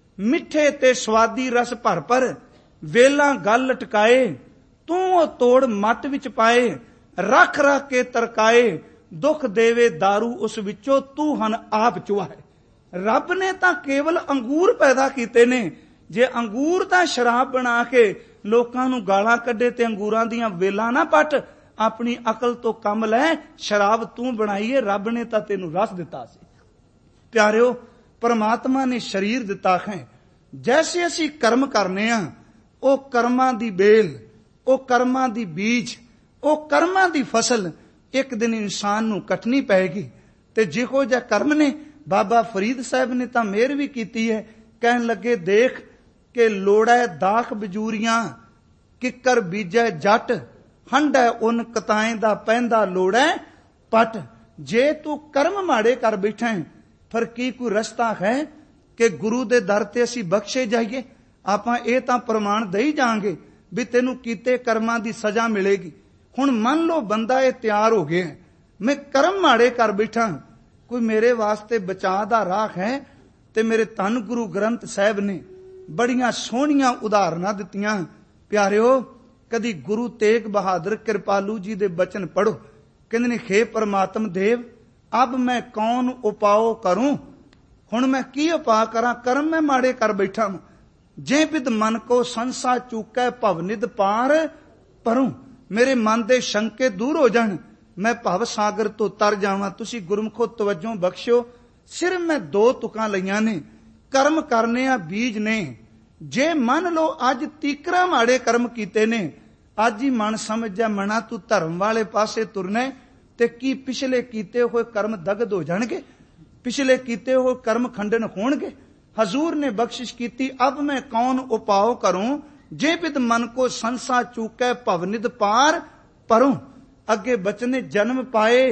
ਮਿੱਠੇ ਤੇ ਸਵਾਦੀ ਰਸ ਭਰ ਭਰ, ਵੇਲਾਂ ਗਲ ਲਟਕਾਏ, ਤੂੰ ਉਹ ਤੋੜ ਮੱਟ ਵਿੱਚ ਪਾਏ, ਰੱਖ ਰੱਖ ਕੇ ਤਰਕਾਏ, ਦੁੱਖ ਦੇਵੇ दारू ਉਸ ਵਿੱਚੋਂ, ਤੂੰ ਹਨ ਆਪ ਚੁਆਏ। ਰੱਬ ਨੇ ਤਾਂ ਕੇਵਲ ਅੰਗੂਰ ਪੈਦਾ ਕੀਤੇ ਨੇ। ਜੇ ਅੰਗੂਰ ਤਾਂ ਸ਼ਰਾਬ ਬਣਾ ਕੇ ਲੋਕਾਂ ਨੂੰ ਗਾਲਾਂ ਕੱਢੇ ਤੇ ਅੰਗੂਰਾਂ ਦੀਆਂ ਵੇਲਾਂ ਨਾ ਪੱਟ, ਆਪਣੀ ਅਕਲ ਤੋਂ ਕੰਮ ਲੈ, ਸ਼ਰਾਬ ਤੂੰ ਬਣਾਈਏ, ਰੱਬ ਨੇ ਤਾਂ ਤੈਨੂੰ ਰਸ ਦਿੱਤਾ ਸੀ। ਪਿਆਰਿਓ, ਪਰਮਾਤਮਾ ਨੇ ਸਰੀਰ ਦਿੱਤਾ ਹੈ। ਜੈਸੇ ਅਸੀਂ ਕਰਮ ਕਰਨੇ ਆ, ਉਹ ਕਰਮਾਂ ਦੀ ਬੇਲ, ਉਹ ਕਰਮਾਂ ਦੀ ਬੀਜ, ਉਹ ਕਰਮਾਂ ਦੀ ਫਸਲ ਇੱਕ ਦਿਨ ਇਨਸਾਨ ਨੂੰ ਕੱਟਣੀ ਪਏਗੀ। ਤੇ ਜਿਹੋ ਜਿਹਾ ਕਰਮ ਨੇ, ਬਾਬਾ ਫਰੀਦ ਸਾਹਿਬ ਨੇ ਤਾਂ ਮਿਹਰ ਵੀ ਕੀਤੀ ਹੈ। ਕਹਿਣ ਲੱਗੇ, ਦੇਖ ਕਿ ਲੋੜੈ ਦਾਖ ਬਜੂਰੀਆਂ, ਕਿੱਕਰ ਬੀਜੈ ਜੱਟ, ਹੰਡੈ ਉਨ ਕਤਾਏ ਦਾ ਪੈਂਦਾ ਲੋੜੈ ਪਟ। ਜੇ ਤੂੰ ਕਰਮ ਮਾੜੇ ਕਰ ਬੈਠਾ ਹੈ, ਫਿਰ ਕੀ ਕੋਈ ਰਸਤਾ ਹੈ ਕਿ ਗੁਰੂ ਦੇ ਦਰ ਤੇ ਅਸੀਂ ਬਖਸ਼ੇ ਜਾਈਏ? ਆਪਾਂ ਇਹ ਤਾਂ ਪ੍ਰਮਾਣ ਦੇਈ ਜਾਾਂਗੇ ਵੀ ਤੈਨੂੰ ਕੀਤੇ ਕਰਮਾਂ ਦੀ ਸਜ਼ਾ ਮਿਲੇਗੀ। ਹੁਣ ਮੰਨ ਲਓ ਬੰਦਾ ਇਹ ਤਿਆਰ ਹੋ ਗਿਆ, ਮੈਂ ਕਰਮ ਮਾੜੇ ਕਰ ਬੈਠਾ, ਕੋਈ ਮੇਰੇ ਵਾਸਤੇ ਬਚਾਅ ਦਾ ਰਾਹ ਹੈ? ਤੇ ਮੇਰੇ ਧੰਨ ਗੁਰੂ ਗ੍ਰੰਥ ਸਾਹਿਬ ਨੇ ਬੜੀਆਂ ਸੋਹਣੀਆਂ ਉਦਾਹਰਨਾਂ ਦਿੱਤੀਆਂ। ਪਿਆਰਿਓ, ਕਦੀ ਗੁਰੂ ਤੇਗ ਬਹਾਦਰ ਕਿਰਪਾਲੂ ਜੀ ਦੇ ਬਚਨ ਪੜੋ। ਕਹਿੰਦੇ ਨੇ, ਖੇ ਪਰਮਾਤਮ ਦੇਵ, ਅਬ ਮੈਂ ਕੌਣ ਉਪਾਓ ਕਰੂੰ? ਹੁਣ ਮੈਂ ਕੀ ਉਪਾਅ ਕਰਾਂ? ਕਰਮ ਮੈਂ ਮਾੜੇ ਕਰ ਬੈਠਾ। ਜੇ ਬਿਦ ਮਨ ਕੋ ਸੰਸਾ ਚੂਕੈ ਭਵਨਿਦ ਪਾਰ ਪਰੂੰ। ਮੇਰੇ ਮਨ ਦੇ ਸ਼ੰਕੇ ਦੂਰ ਹੋ ਜਾਣ, ਮੈਂ ਭਵ ਸਾਗਰ ਤੋਂ ਤਰ ਜਾਵਾਂ। ਤੁਸੀਂ ਗੁਰਮੁਖੋ ਤਵੱਜੋ ਬਖਸ਼ਿਓ। ਸਿਰਫ ਮੈਂ 2 ਤੁਕਾਂ ਲਈਆਂ ਨੇ। ਕਰਮ ਕਰਨੇ ਆ ਬੀਜ ਨੇ। ਜੇ ਮੰਨ ਲਓ ਅੱਜ ਤੀਕਰਾ ਮਾੜੇ ਕਰਮ ਕੀਤੇ ਨੇ, ਅੱਜ ਹੀ ਮਨ ਸਮਝ ਜਾ ਮਨਾ ਤੂੰ ਧਰਮ ਵਾਲੇ ਪਾਸੇ ਤੁਰਨਾ, ਤੇ ਕੀ ਪਿਛਲੇ ਕੀਤੇ ਹੋਏ ਕਰਮ ਦਗਦ ਹੋ ਜਾਣਗੇ? ਪਿਛਲੇ ਕੀਤੇ ਹੋਏ ਕਰਮ ਖੰਡਨ ਹੋਣਗੇ? ਹਜ਼ੂਰ ਨੇ ਬਖਸ਼ਿਸ਼ ਕੀਤੀ, ਅਬ ਮੈਂ ਕੌਣ ਉਪਾਓ ਕਰੂੰ, ਜੇ ਬਿਦ ਮਨ ਕੋ ਸੰਸਾ ਚੂਕੈ ਭਵਨਿਦ ਪਾਰ ਪਰੂੰ। ਅੱਗੇ ਬਚਨੇ, ਜਨਮ ਪਾਏ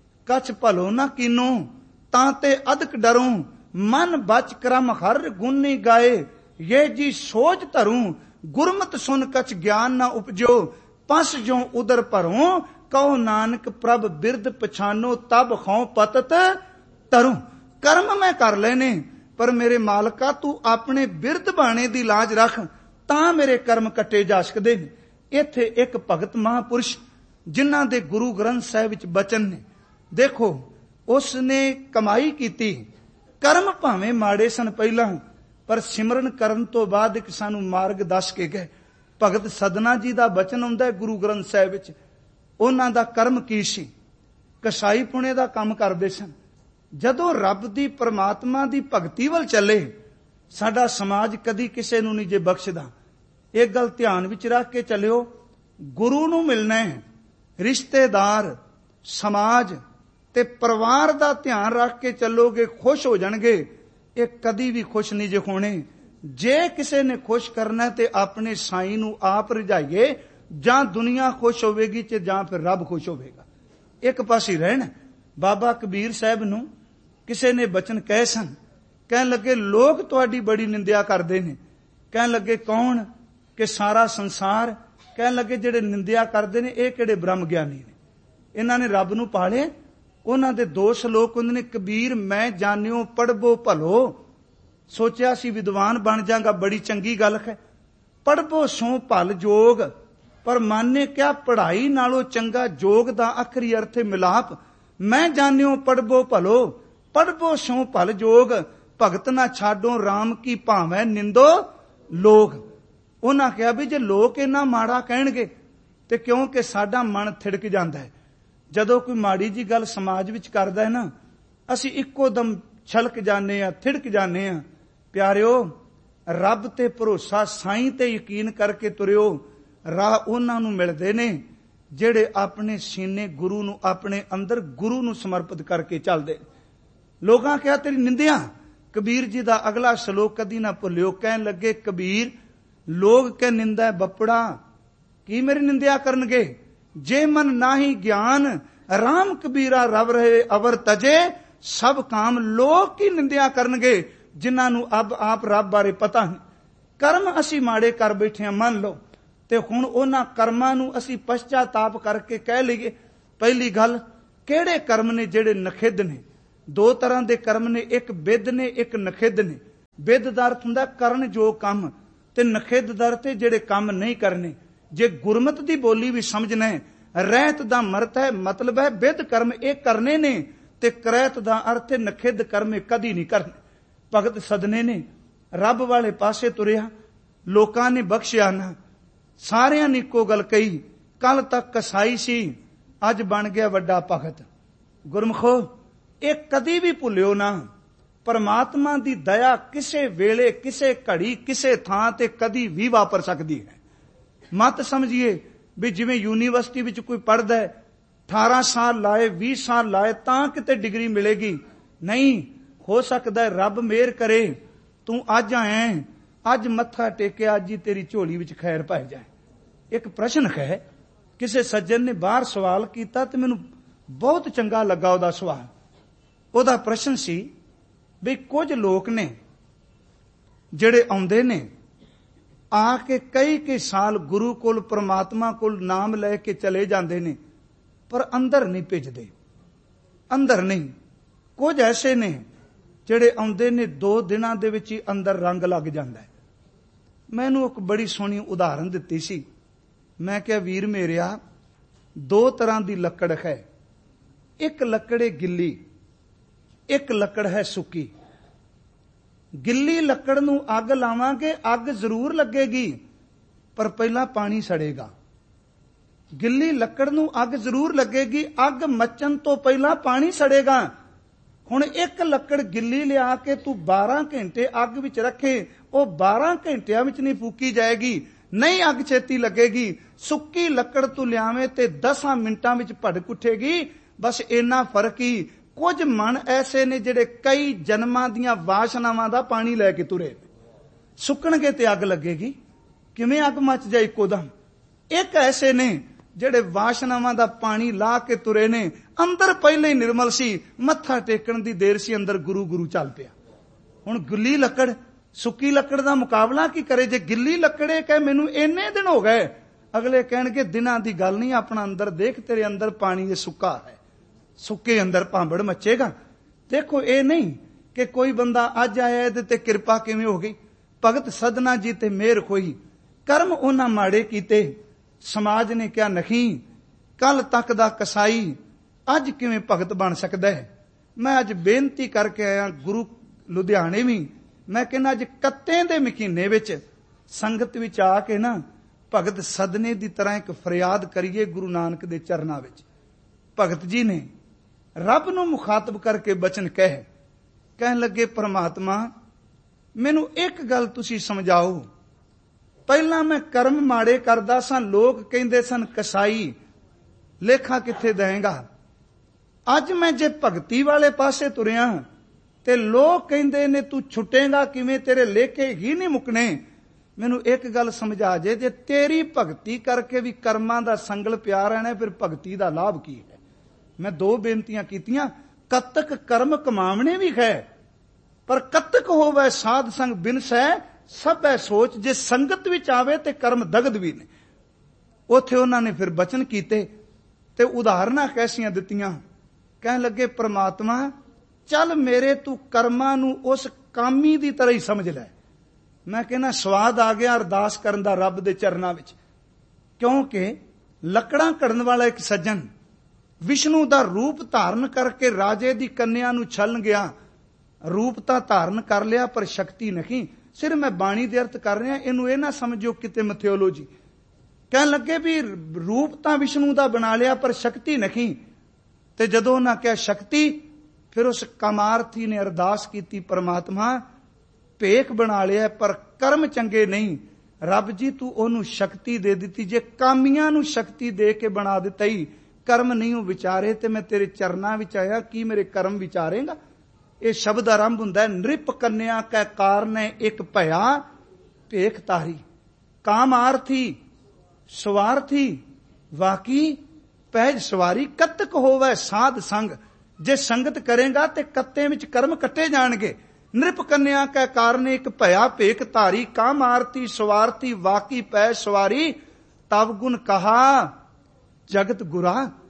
ਕਛ ਭਲੋ ਨਾ ਕੀਨੋ, ਤਾਂ ਤੇ ਅਦਕ ਡਰੂੰ, ਮਨ ਬਚ ਕਰਮ ਹਰ ਗੁਣੀ ਗਾਏ, ये जी सोच धरूं, गुरमत सुन कछ ज्ञान न उपजो, पस जो उदर भरूं, कहो नानक प्रभ बिरद पछानो, तब खौ पतत तरूं। कर्म मैं कर लेने, पर मेरे मालका तू अपने बिरद बाणे दी लाज रख, तां मेरे कर्म कटे जा सकदे ने। इत्थे एक भगत महापुरुष जिन्हां दे गुरु ग्रंथ साहिब विच बचन ने, देखो उसने कमाई कीती। कर्म भावें माड़े सन पहिलां, पर सिमरन करन तो बाद एक सानू मार्ग दस के गए। भगत सदना जी का बचन आउंदा है गुरु ग्रंथ साहिब विच। उन्हां दा कर्म की सी? कसाई पुणे का काम करदे सन। जदों रब दी परमात्मा दी भगती वल चले, साडा समाज कदी किसे नू नहीं जे बख्शदा। एक गल ध्यान विच रख के चलियो, गुरु नू मिलना है, रिश्तेदार, समाज ते परिवार दा ध्यान रख के चलोगे, खुश हो जाणगे। ये कदी भी खुश नहीं जे होने। जे किसी ने खुश करना ते अपने साई नू आप रिझाइए, जां दुनिया खुश होवेगी ते जां फिर रब खुश होवेगा। एक पासे रहना। बाबा कबीर साहब नू किसी ने बचन कहे सन, कहन लगे लोग तुहाडी बड़ी निंदिया करदे ने। कहन लगे कौन? कि सारा संसार। कहन लगे जेड़े निंदिया करदे ने ये किहड़े ब्रह्म ज्ञानी ने, इन्हां ने रब नू पाले। उन्हां दे 2 श्लोक हुंदे ने, कबीर मैं जानियो पढ़बो भलो, सोचिया सी विद्वान बन जागा, बड़ी चंगी गल है। पढ़बो सो भल जोग, पर माने क्या पढ़ाई नालों चंगा जोग दा आखरी अर्थ है मिलाप। मैं जानियो पढ़बो भलो, पढ़बो सो भल जोग, भगत ना छाडो राम की भावें निंदो लोग। उन्हां कहा भी जे लोग इन्ना माड़ा कहणगे ते क्योंकि साडा मन थिड़क जांदा है। जदों कोई माड़ी जी गल समाज विच करदा है ना, असीं इक्को दम छलक जाने आ, थिड़क जाने आ। प्यारिओ, रब ते भरोसा, साईं ते यकीन करके तुरिओ। राह उन्हां नूं मिलदे ने जिहड़े अपने सीने गुरु नूं, अपने अंदर गुरु नूं समर्पित करके चलदे। लोकां कहा तेरी निंदिया। कबीर जी दा अगला श्लोक कदी ना भुलिओ। कहन लगे कबीर, लोग के निंदा बपड़ा, की मेरी निंदिया करनगे? जे मन नाही ज्ञान, राम कबीरा रव रहे अवर तजे, सब काम लोग की निंदिया करनगे जिन्हां नूं अब आप रब बारे पता नहीं। कर्म असी माड़े कर बैठे हैं, मान लो, ते हुण उन्हां कर्मां नूं असी पश्चाताप करके कह लईए। पहली गल, किहड़े कर्म ने जिहड़े नखिद्ध ने? ਦੋ ਤਰ੍ਹਾਂ ਦੇ ਕਰਮ ਨੇ, ਇੱਕ ਵਿਦ ਨੇ, ਇੱਕ ਨਖਿੱਧ ਨੇ। ਵਿਦ ਦਾ ਅਰਥ ਹੁੰਦਾ ਕਰਨ ਜੋ ਕੰਮ, ਤੇ ਨਖਿੱਧ ਦਾ ਅਰਥ ਜਿਹੜੇ ਕੰਮ ਨਹੀਂ ਕਰਨੇ। ਜੇ ਗੁਰਮਤ ਦੀ ਬੋਲੀ ਵੀ ਸਮਝਣਾ ਹੈ, ਰਹਿਤ ਦਾ ਮਰਤ ਹੈ, ਮਤਲਬ ਹੈ ਵਿਦ ਕਰਮ ਇਹ ਕਰਨੇ ਨੇ, ਤੇ ਕਰੈਤ ਦਾ ਅਰਥ ਹੈ ਨਖਿੱਧ ਕਰਮ ਇਹ ਕਦੀ ਨਹੀਂ ਕਰਨੇ। ਭਗਤ ਸਦਨੇ ਨੇ ਰੱਬ ਵਾਲੇ ਪਾਸੇ ਤੁਰਿਆ, ਲੋਕਾਂ ਨੇ ਬਖਸ਼ਿਆ ਨਾ, ਸਾਰਿਆਂ ਨੇ ਇੱਕੋ ਗੱਲ ਕਹੀ, ਕੱਲ ਤੱਕ ਕਸਾਈ ਸੀ, ਅੱਜ ਬਣ ਗਿਆ ਵੱਡਾ ਭਗਤ। ਗੁਰਮਖੋ, ਇਹ ਕਦੀ ਵੀ ਭੁੱਲਿਓ ਨਾ, ਪਰਮਾਤਮਾ ਦੀ ਦਇਆ ਕਿਸੇ ਵੇਲੇ, ਕਿਸੇ ਘੜੀ, ਕਿਸੇ ਥਾਂ ਤੇ ਕਦੀ ਵੀ ਵਾਪਰ ਸਕਦੀ ਹੈ। ਮਤ ਸਮਝੀਏ ਵੀ ਜਿਵੇਂ ਯੂਨੀਵਰਸਿਟੀ ਵਿੱਚ ਕੋਈ ਪੜ੍ਹਦਾ ਹੈ, 18 ਸਾਲ ਲਾਏ, 20 ਸਾਲ ਲਾਏ ਤਾਂ ਕਿਤੇ ਡਿਗਰੀ ਮਿਲੇਗੀ। ਨਹੀਂ, ਹੋ ਸਕਦਾ ਹੈ ਰੱਬ ਮਿਹਰ ਕਰੇ, ਤੂੰ ਅੱਜ ਆਇਆ, ਅੱਜ ਮੱਥਾ ਟੇਕਿਆ, ਅੱਜ ਹੀ ਤੇਰੀ ਝੋਲੀ ਵਿੱਚ ਖੈਰ ਪੈ ਜਾਏ। ਇੱਕ ਪ੍ਰਸ਼ਨ ਹੈ, ਕਿਸੇ ਸੱਜਣ ਨੇ ਬਾਹਰ ਸਵਾਲ ਕੀਤਾ ਤੇ ਮੈਨੂੰ ਬਹੁਤ ਚੰਗਾ ਲੱਗਾ ਉਹਦਾ ਸਵਾਲ। ਉਹਦਾ ਪ੍ਰਸ਼ਨ ਸੀ ਵੀ ਕੁਝ ਲੋਕ ਨੇ ਜਿਹੜੇ ਆਉਂਦੇ ਨੇ, ਆ ਕੇ ਕਈ ਸਾਲ ਗੁਰੂ ਕੋਲ, ਪ੍ਰਮਾਤਮਾ ਕੋਲ ਨਾਮ ਲੈ ਕੇ ਚਲੇ ਜਾਂਦੇ ਨੇ, ਪਰ ਅੰਦਰ ਨਹੀਂ ਭਿੱਜਦੇ, ਅੰਦਰ ਨਹੀਂ। ਕੁਝ ਐਸੇ ਨੇ ਜਿਹੜੇ ਆਉਂਦੇ ਨੇ 2 ਦਿਨਾਂ ਦੇ ਵਿੱਚ ਹੀ ਅੰਦਰ ਰੰਗ ਲੱਗ ਜਾਂਦਾ ਹੈ। ਮੈਨੂੰ ਇੱਕ ਬੜੀ ਸੋਹਣੀ ਉਦਾਹਰਨ ਦਿੱਤੀ ਸੀ। ਮੈਂ ਕਿਹਾ ਵੀਰ ਮੇਰਿਆ, 2 ਤਰ੍ਹਾਂ ਦੀ ਲੱਕੜ ਹੈ, ਇੱਕ ਲੱਕੜ ਹੈ ਗਿੱਲੀ, ਇੱਕ ਲੱਕੜ ਹੈ ਸੁੱਕੀ। ਗਿੱਲੀ ਲੱਕੜ ਨੂੰ ਅੱਗ ਲਾਵਾਂਗੇ, ਅੱਗ ਜ਼ਰੂਰ ਲੱਗੇਗੀ, ਪਰ ਪਹਿਲਾਂ ਪਾਣੀ ਸੜੇਗਾ। ਗਿੱਲੀ ਲੱਕੜ ਨੂੰ ਅੱਗ ਜ਼ਰੂਰ ਲੱਗੇਗੀ, ਅੱਗ ਮੱਚਣ ਤੋਂ ਪਹਿਲਾਂ ਪਾਣੀ ਸੜੇਗਾ। ਹੁਣ ਇੱਕ ਲੱਕੜ ਗਿੱਲੀ ਲਿਆ ਕੇ ਤੂੰ 12 ਘੰਟੇ ਅੱਗ ਵਿੱਚ ਰੱਖੇ, ਉਹ 12 ਘੰਟਿਆਂ ਵਿੱਚ ਨਹੀਂ ਫੂਕੀ ਜਾਏਗੀ, ਨਹੀਂ ਅੱਗ ਛੇਤੀ ਲੱਗੇਗੀ। ਸੁੱਕੀ ਲੱਕੜ ਤੂੰ ਲਿਆਵੇਂ ਤੇ 10 ਮਿੰਟਾਂ ਵਿੱਚ ਭੜਕ ਉੱਠੇਗੀ। ਬਸ ਇੰਨਾ ਫਰਕ ਹੀ। ਕੁਝ ਮਨ ਐਸੇ ਨੇ ਜਿਹੜੇ ਕਈ ਜਨਮਾਂ ਦੀਆਂ ਵਾਸ਼ਨਾਵਾਂ ਦਾ ਪਾਣੀ ਲੈ ਕੇ ਤੁਰੇ, ਸੁੱਕਣਗੇ ਤੇ ਅੱਗ ਲੱਗੇਗੀ, ਕਿਵੇਂ ਅੱਗ ਮੱਚ ਜਾਏ ਇੱਕੋ ਦਮ। ਇੱਕ ਐਸੇ ਨੇ ਜਿਹੜੇ ਵਾਸ਼ਨਾਵਾਂ ਦਾ ਪਾਣੀ ਲਾ ਕੇ ਤੁਰੇ ਨੇ, ਅੰਦਰ ਪਹਿਲੇ ਹੀ ਨਿਰਮਲ ਸੀ, ਮੱਥਾ ਟੇਕਣ ਦੀ ਦੇਰ ਸੀ, ਅੰਦਰ ਗੁਰੂ ਗੁਰੂ ਚੱਲ ਪਿਆ। ਹੁਣ ਗਿੱਲੀ ਲੱਕੜ ਸੁੱਕੀ ਲੱਕੜ ਦਾ ਮੁਕਾਬਲਾ ਕੀ ਕਰੇ? ਜੇ ਗਿੱਲੀ ਲੱਕੜੇ ਕਹੇ ਮੈਨੂੰ ਇੰਨੇ ਦਿਨ ਹੋ ਗਏ, ਅਗਲੇ ਕਹਿਣਗੇ ਦਿਨਾਂ ਦੀ ਗੱਲ ਨਹੀਂ, ਆਪਣਾ ਅੰਦਰ ਦੇਖ, ਤੇਰੇ ਅੰਦਰ ਪਾਣੀ ਇਹ ਸੁੱਕਾ ਹੈ, ਸੁੱਕੇ ਅੰਦਰ ਭਾਂਬੜ ਮੱਚੇਗਾ। ਦੇਖੋ, ਇਹ ਨਹੀਂ ਕਿ ਕੋਈ ਬੰਦਾ ਅੱਜ ਆਇਆ ਇਹਦੇ ਤੇ ਕਿਰਪਾ ਕਿਵੇਂ ਹੋ ਗਈ। ਭਗਤ ਸਦਨਾ ਜੀ ਤੇ ਮਿਹਰ ਹੋਈ, ਕਰਮ ਉਹਨਾਂ ਮਾੜੇ ਕੀਤੇ, ਸਮਾਜ ਨੇ ਕਿਹਾ ਨਹੀਂ, ਕੱਲ ਤੱਕ ਦਾ ਕਸਾਈ ਅੱਜ ਕਿਵੇਂ ਭਗਤ ਬਣ ਸਕਦਾ ਹੈ। ਮੈਂ ਅੱਜ ਬੇਨਤੀ ਕਰਕੇ ਆਇਆ ਗੁਰੂ ਲੁਧਿਆਣੇ ਵੀ, ਮੈਂ ਕਹਿੰਦਾ ਅੱਜ ਕੱਤੇ ਦੇ ਮਹੀਨੇ ਵਿੱਚ ਸੰਗਤ ਵਿੱਚ ਆ ਕੇ ਨਾ ਭਗਤ ਸਦਨੇ ਦੀ ਤਰ੍ਹਾਂ ਇੱਕ ਫਰਿਆਦ ਕਰੀਏ ਗੁਰੂ ਨਾਨਕ ਦੇ ਚਰਨਾਂ ਵਿੱਚ। ਭਗਤ ਜੀ ਨੇ ਰੱਬ ਨੂੰ ਮੁਖਾਤਬ ਕਰਕੇ ਬਚਨ ਕਹਿਣ ਲੱਗੇ, ਪਰਮਾਤਮਾ ਮੈਨੂੰ ਇੱਕ ਗੱਲ ਤੁਸੀਂ ਸਮਝਾਓ। ਪਹਿਲਾਂ ਮੈਂ ਕਰਮ ਮਾੜੇ ਕਰਦਾ ਸਾਂ, ਲੋਕ ਕਹਿੰਦੇ ਸਨ ਕਸਾਈ, ਲੇਖਾ ਕਿੱਥੇ ਦੇਵੇਂਗਾ। ਅੱਜ ਮੈਂ ਜੇ ਭਗਤੀ ਵਾਲੇ ਪਾਸੇ ਤੁਰਿਆ ਤੇ ਲੋਕ ਕਹਿੰਦੇ ਨੇ ਤੂੰ ਛੁੱਟੇਗਾ ਕਿਵੇਂ, ਤੇਰੇ ਲੇਖੇ ਹੀ ਨਹੀਂ ਮੁੱਕਣੇ। ਮੈਨੂੰ ਇੱਕ ਗੱਲ ਸਮਝਾ ਜੇ ਤੇਰੀ ਭਗਤੀ ਕਰਕੇ ਵੀ ਕਰਮਾਂ ਦਾ ਸੰਗਲ ਪਿਆ ਰਹਿਣਾ, ਫਿਰ ਭਗਤੀ ਦਾ ਲਾਭ ਕੀ ਹੈ। ਮੈਂ 2 ਬੇਨਤੀਆਂ ਕੀਤੀਆਂ, ਕਤਕ ਕਰਮ ਕਮਾਵਣੇ ਵੀ ਹੈ, ਪਰ ਕਤਕ ਹੋਵੇ ਸਾਧ ਸੰਗ ਬਿਨਸੈ ਸਭੈ ਸੋਚ। ਜੇ ਸੰਗਤ ਵਿੱਚ ਆਵੇ ਤੇ ਕਰਮ ਦਗਦ ਵੀ ਨੇ। ਉੱਥੇ ਉਹਨਾਂ ਨੇ ਫਿਰ ਬਚਨ ਕੀਤੇ ਤੇ ਉਦਾਹਰਨਾਂ ਕੈਸੀਆਂ ਦਿੱਤੀਆਂ। ਕਹਿਣ ਲੱਗੇ, ਪ੍ਰਮਾਤਮਾ ਚੱਲ ਮੇਰੇ ਤੂੰ ਕਰਮਾਂ ਨੂੰ ਉਸ ਕਾਮੀ ਦੀ ਤਰ੍ਹਾਂ ਹੀ ਸਮਝ ਲੈ। ਮੈਂ ਕਹਿੰਦਾ ਸਵਾਦ ਆ ਗਿਆ ਅਰਦਾਸ ਕਰਨ ਦਾ ਰੱਬ ਦੇ ਚਰਨਾਂ ਵਿੱਚ, ਕਿਉਂਕਿ ਲੱਕੜਾਂ ਘੜਨ ਵਾਲਾ ਇੱਕ ਸੱਜਣ ਵਿਸ਼ਨੂੰ ਦਾ ਰੂਪ ਧਾਰਨ ਕਰਕੇ ਰਾਜੇ ਦੀ ਕੰਨਿਆ ਨੂੰ ਛਲਣ ਗਿਆ। ਰੂਪ ਤਾਂ ਧਾਰਨ ਕਰ ਲਿਆ ਪਰ ਸ਼ਕਤੀ ਨਹੀਂ। ਸਿਰ ਮੈਂ ਬਾਣੀ ਦੇ ਅਰਥ ਕਰ ਰਿਹਾ, ਇਹਨੂੰ ਇਹ ਨਾ ਸਮਝੋ ਕਿਤੇ ਮਿਥਿਓਲੋਜੀ। ਕਹਿਣ ਲੱਗੇ ਵੀ ਰੂਪ ਤਾਂ ਵਿਸ਼ਨੂੰ ਦਾ ਬਣਾ ਲਿਆ ਪਰ ਸ਼ਕਤੀ ਨਹੀਂ। ਤੇ ਜਦੋਂ ਉਹਨਾਂ ਕਿਹਾ ਸ਼ਕਤੀ, ਫਿਰ ਉਸ ਕਾਮਾਰਥੀ ਨੇ ਅਰਦਾਸ ਕੀਤੀ, ਪਰਮਾਤਮਾ ਭੇਖ ਬਣਾ ਲਿਆ ਪਰ ਕਰਮ ਚੰਗੇ ਨਹੀਂ। ਰੱਬ ਜੀ ਤੂੰ ਉਹਨੂੰ ਸ਼ਕਤੀ ਦੇ ਦਿੱਤੀ, ਜੇ ਕਾਮੀਆਂ ਨੂੰ ਸ਼ਕਤੀ ਦੇ ਕੇ ਬਣਾ ਦਿੱਤਾ ਹੀ, ਕਰਮ ਨਹੀਂ ਉਹ ਵਿਚਾਰੇ, ਤੇ ਮੈਂ ਤੇਰੇ ਚਰਨਾਂ ਵਿੱਚ ਆਇਆ, ਕੀ ਮੇਰੇ ਕਰਮ ਵਿਚਾਰੇਗਾ। ਇਹ ਸ਼ਬਦ ਆਰੰਭ ਹੁੰਦਾ ਹੈ, ਨ੍ਰਿਪ ਕੰਨਿਆ ਕੈ ਕਾਰਨੈ ਇੱਕ ਭਇਆ ਭੇਖ ਤਾਰੀ। ਕਾਮਾਰਥੀ ਸਵਾਰਥੀ ਵਾਕੀ ਪਹਿਜ ਸਵਾਰੀ, ਕਤਕ ਹੋਵੇ ਸਾਧ ਸੰਗ। ਜੇ ਸੰਗਤ ਕਰੇਗਾ ਤੇ ਕੱਤੇ ਵਿੱਚ ਕਰਮ ਕੱਟੇ ਜਾਣਗੇ। ਨ੍ਰਿਪ ਕੰਨਿਆ ਕੈ ਕਾਰਨ ਇੱਕ ਭਇਆ ਭੇਖ ਧਾਰੀ, ਕਾਮਾਰਥੀ ਸਵਾਰਥੀ ਵਾਕੀ ਪੈ ਸਵਾਰੀ। ਤਵ ਗੁਣ ਕਹਾ ਜਗਤ ਗੁਰਾ।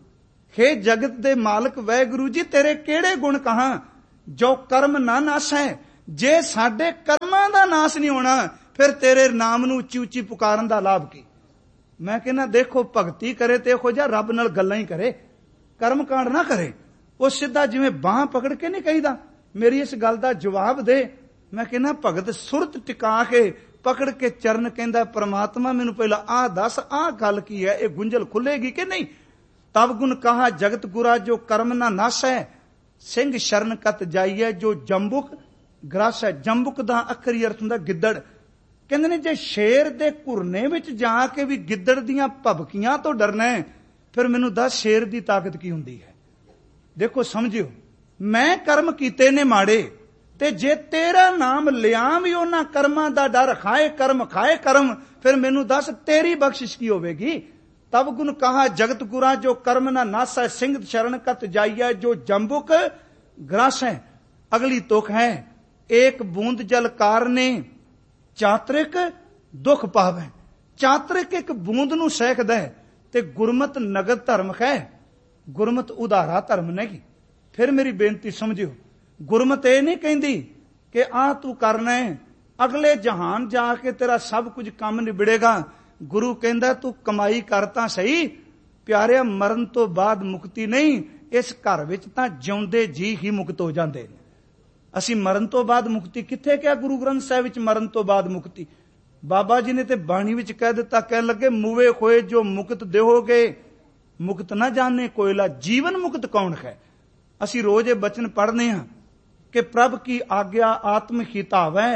हे जगत दे मालक वाहिगुरू जी तेरे केड़े गुण कहां जो कर्म ना नासै। जे साडे कर्मां दा नाश नहीं होना फिर तेरे नाम नूं उच्ची उच्ची पुकारन दा लाभ की। मैं कहना देखो भगती करे ते इहो जिहा रब नाल गल्लां ही करे, कर्म कांड ना करे। वो सीधा जिवें बांह पकड़ के नहीं कहीदा मेरी इस गल दा जवाब दे। मैं कहना भगत सुरत टिका के पकड़ के चरण कहंदा परमात्मा मैनू पहला आ दस आ गल की है, ये गुंजल खुलेगी कि नहीं। तब गुण कहा जगत गुरा जो कर्म ना नाश है, सिंह शरण कत जाइए जो जंबुक ग्रस है। जंबुक दा अखरी अर्थ हुंदा गिद्दड़। कहंदे ने जे शेर दे घुरने विच जाके भी गिद्दड़ दीयां भभकियां तो डरना है फिर मैनू दस शेर दी ताकत की हुंदी है। देखो समझियो मैं कर्म कीते ने माड़े ते जे तेरा नाम लिया भी उन्हां कर्मां दा डर खाए कर्म फिर मैनू दस तेरी बख्शिश की होवेगी। तब गुण कहा जगत गुरा जो कर्म ना नास है, सिंह शरण कत जाइए जो जंबुक ग्रास है। अगली तुक है एक बूंद जल कारने चात्रिक दुख पावे। चात्रिक एक बूंद नूं सहकदा है ते गुरमत नगद धर्म है। गुरमत उधारा धर्म नहीं। फिर मेरी बेनती समझियो गुरमत ये नहीं कहती कि आ तू करना है अगले जहान जाके तेरा सब कुछ काम निबड़ेगा। गुरु कहंदा तू कमाई करता सही प्यारे मरण तो बाद मुक्ति नहीं, इस घर विच तां जिउंदे जी ही मुक्त हो जांदे ने। असीं मरण तो बाद मुक्ति कित्थे क्या गुरु ग्रंथ साहिब विच मरण तो बाद मुक्ति। बाबा जी ने ते बाणी विच कह दिता, कह लगे मुवे खोए जो मुक्त देहोगे मुक्त ना जाने कोयला। जीवन मुक्त कौन है। असीं रोज ये बचन पढ़ने हां कि प्रभ की आज्ञा आत्म हितावै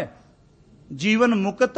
जीवन मुक्त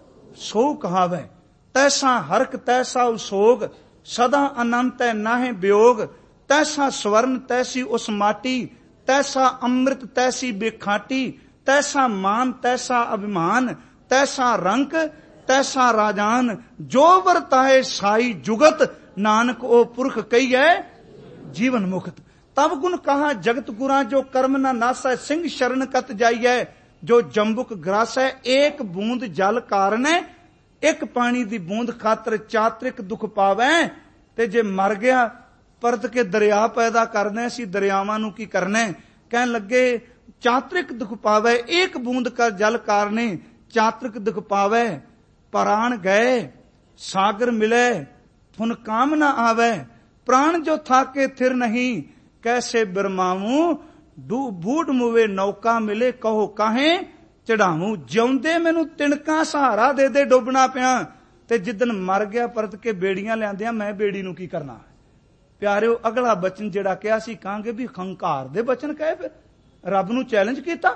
सो कहावै। तैसा हरक तैसा उसोग सदा अनंत है नाहे वियोग। तैसा स्वर्ण तैसी उस माटी तैसा अमृत तैसी बेखाटी। तैसा मान तैसा अभिमान तैसा रंक तैसा राजान। जो वर्ताए साई जुगत नानक ओ पुरख कही है जीवन मुक्त। तब गुण कहा जगत गुरा जो कर्म ना नास है, सिंह शरण कत जाइए जो जंबुक ग्रास है। एक बूंद जल कारण एक पानी दी बूंद खातर चात्रिक दुख पावे। ते जे मर गया परत के दरिया पैदा करने सी दरियावां नू की करने। कहन लगे चात्रिक दुख पावे एक बूंद का जल कारणे चात्रिक दुख पावे। प्राण गए सागर मिले फुन काम न आवे। प्राण जो थाके थिर नहीं कैसे बिरमाऊं। बूढ़ मुवे नौका मिले कहो काहे चढ़ाऊं। जिउंदे मैनू तिणका सहारा दे दे डुबना पिया ते जिदन मर गया परत के बेड़ियां लियांदियां मैं बेड़ी नू की करना। प्यारिओ अगला बचन जिहड़ा कहा सी कहांगे भी हंकार दे बचन कहे फिर रब नू चैलेंज कीता।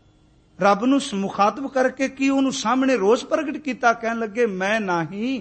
रब नू मुखातब करके की उन्होंने सामने रोष प्रगट किया। कहन लगे मैं नाही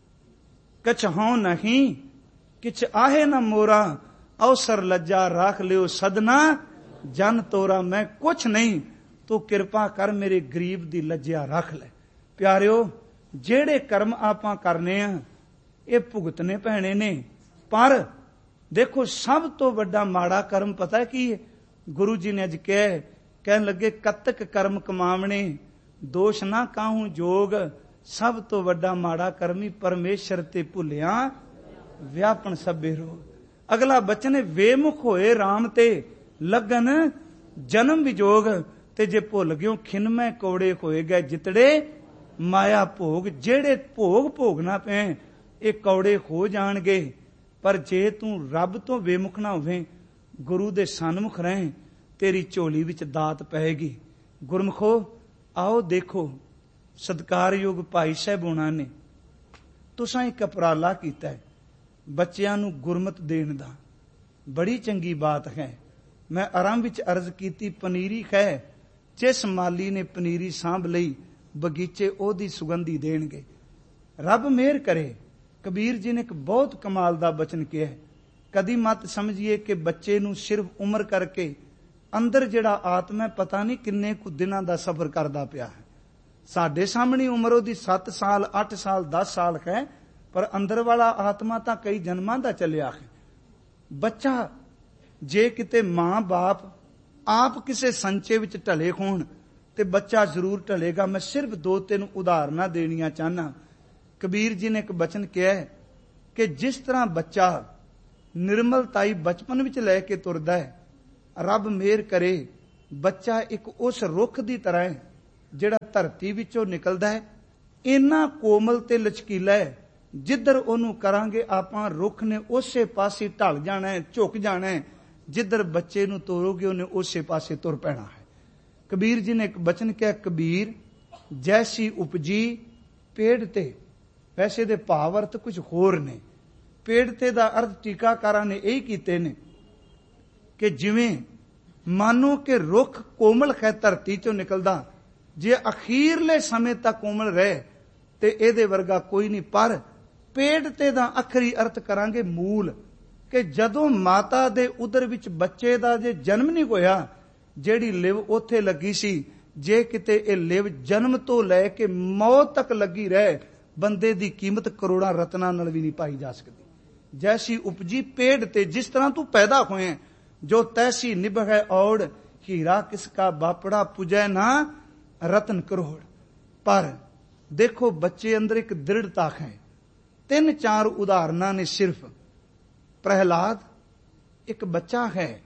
कछ हूं नहीं किछ आहे न मोरा। अवसर लज्जा राख लियो सदना जन तोरा। मैं कुछ नहीं तू किरपा कर मेरे गरीब दी लज्जा रख ले। प्यारिओ जेड़े कर्म आपां करने आ ये भुगतने पैणे ने। पर देखो सब तो वड्डा माड़ा कर्म पता की है। गुरु जी ने अज कहन लगे कतक कर्म कमावने दोष ना काहू जोग। सब तो वड्डा माड़ा कर्मी परमेश्वर ते भुलिया व्यापन सभे रोग। अगला बचन है वेमुख होए राम ते लगन जन्म विजोग। ते जे भुल गयो खिनमै कौड़े होए गए जितड़े माया भोग। जेड़े भोग भोगना पे ये कौड़े हो जाणगे। पर जे तू रब तो वेमुख ना होवे गुरु दे सन्मुख रहे तेरी झोली विच दात पैगी। गुरमुखो आओ देखो सत्कारयोग भाई साहब होना ने तुसां एक उपराला कीता है बच्चियां नू गुरमत देण दा। बड़ी चंगी बात है। मैं आरंभ विच अर्ज कीती पनीरी है जिस माली ने पनीरी सांभ लई बगीचे ओदी सुगंधी देणगे। रब मेहर करे। कबीर जी ने एक बहुत कमाल दा बचन किया है। कदी मत समझिए कि बच्चे नू सिर्फ उम्र करके अंदर जिहड़ा आत्मा पता नहीं किन्ने कुछ दिनां दा सफर करदा पिया है। साडे सामने उम्र ओदी 7 साल 8 साल 10 साल है पर अंदर वाला आत्मा तां कई जन्मां दा चलिया है। बच्चा जे किते मां बाप आप किसे संचे विच ढले होण ते बच्चा जरूर ढलेगा। मैं सिर्फ 2-3 उदाहरणां देणियां चाहना। कबीर जी ने एक बचन किया है कि जिस तरह बच्चा ਨਿਰਮਲਤਾਈ ਬਚਪਨ ਵਿੱਚ ਲੈ ਕੇ ਤੁਰਦਾ ਹੈ। ਰੱਬ ਮਿਹਰ ਕਰੇ, ਬੱਚਾ ਇੱਕ ਉਸ ਰੁੱਖ ਦੀ ਤਰ੍ਹਾਂ ਹੈ ਜਿਹੜਾ ਧਰਤੀ ਵਿੱਚੋਂ ਨਿਕਲਦਾ ਹੈ, ਇੰਨਾ ਕੋਮਲ ਤੇ ਲਚਕੀਲਾ ਹੈ, ਜਿੱਧਰ ਉਹਨੂੰ ਕਰਾਂਗੇ ਆਪਾਂ ਰੁੱਖ ਨੇ ਉਸੇ ਪਾਸੇ ਢਲ ਜਾਣਾ ਹੈ, ਝੁਕ ਜਾਣਾ ਹੈ। ਜਿੱਧਰ ਬੱਚੇ ਨੂੰ ਤੋਰੋਗੇ ਉਹਨੇ ਉਸੇ ਪਾਸੇ ਤੁਰ ਪੈਣਾ ਹੈ। ਕਬੀਰ ਜੀ ਨੇ ਇੱਕ ਬਚਨ ਕਿਹਾ, ਕਬੀਰ ਜੈਸੀ ਉਪਜੀ ਪੇੜ ਤੇ। ਵੈਸੇ ਦੇ ਭਾਵ ਅਰਥ ਕੁਝ ਹੋਰ ਨੇ। ਪੇੜ ਤੇ ਦਾ ਅਰਥ ਟੀਕਾਕਾਰਾਂ ਨੇ ਇਹੀ ਕੀਤੇ ਨੇ ਕਿ ਜਿਵੇਂ ਮਾਨੋ ਕਿ ਰੁੱਖ ਕੋਮਲ ਹੈ ਧਰਤੀ ਚੋਂ ਨਿਕਲਦਾ, ਜੇ ਅਖੀਰਲੇ ਸਮੇਂ ਤੱਕ ਕੋਮਲ ਰਹੇ ਤੇ ਇਹਦੇ ਵਰਗਾ ਕੋਈ ਨਹੀਂ। ਪਰ ਪੇੜ ਤੇ ਦਾ ਅਖਰੀ ਅਰਥ ਕਰਾਂਗੇ ਮੂਲ, ਕਿ ਜਦੋਂ ਮਾਤਾ ਦੇ ਉਦਰ ਵਿੱਚ ਬੱਚੇ ਦਾ ਜੇ ਜਨਮ ਨਹੀਂ ਹੋਇਆ, ਜਿਹੜੀ ਲਿਵ ਉੱਥੇ ਲੱਗੀ ਸੀ, ਜੇ ਕਿਤੇ ਇਹ ਲਿਵ ਜਨਮ ਤੋਂ ਲੈ ਕੇ ਮੌਤ ਤੱਕ ਲੱਗੀ ਰਹੇ, ਬੰਦੇ ਦੀ ਕੀਮਤ ਕਰੋੜਾਂ ਰਤਨਾਂ ਨਾਲ ਵੀ ਨਹੀਂ ਪਾਈ ਜਾ ਸਕਦੀ। ਜੈਸੀ ਉਪਜੀ ਪੇੜ ਤੇ, ਜਿਸ ਤਰ੍ਹਾਂ ਤੂੰ ਪੈਦਾ ਹੋਏ, ਜੋ ਤੈਸੀ ਨਿਭੈ ਔੜ, ਹੀਰਾ ਕਿਸਕਾ ਬਾਪੜਾ ਪੁਜੈ ਨਾ ਰਤਨ ਕਰੋੜ। ਪਰ ਦੇਖੋ ਬੱਚੇ ਅੰਦਰ ਇੱਕ ਦ੍ਰਿੜਤਾ ਹੈ। 3-4 ਉਦਾਹਰਨਾਂ ਨੇ ਸਿਰਫ। ਪ੍ਰਹਿਲਾਦ ਇੱਕ ਬੱਚਾ ਹੈ,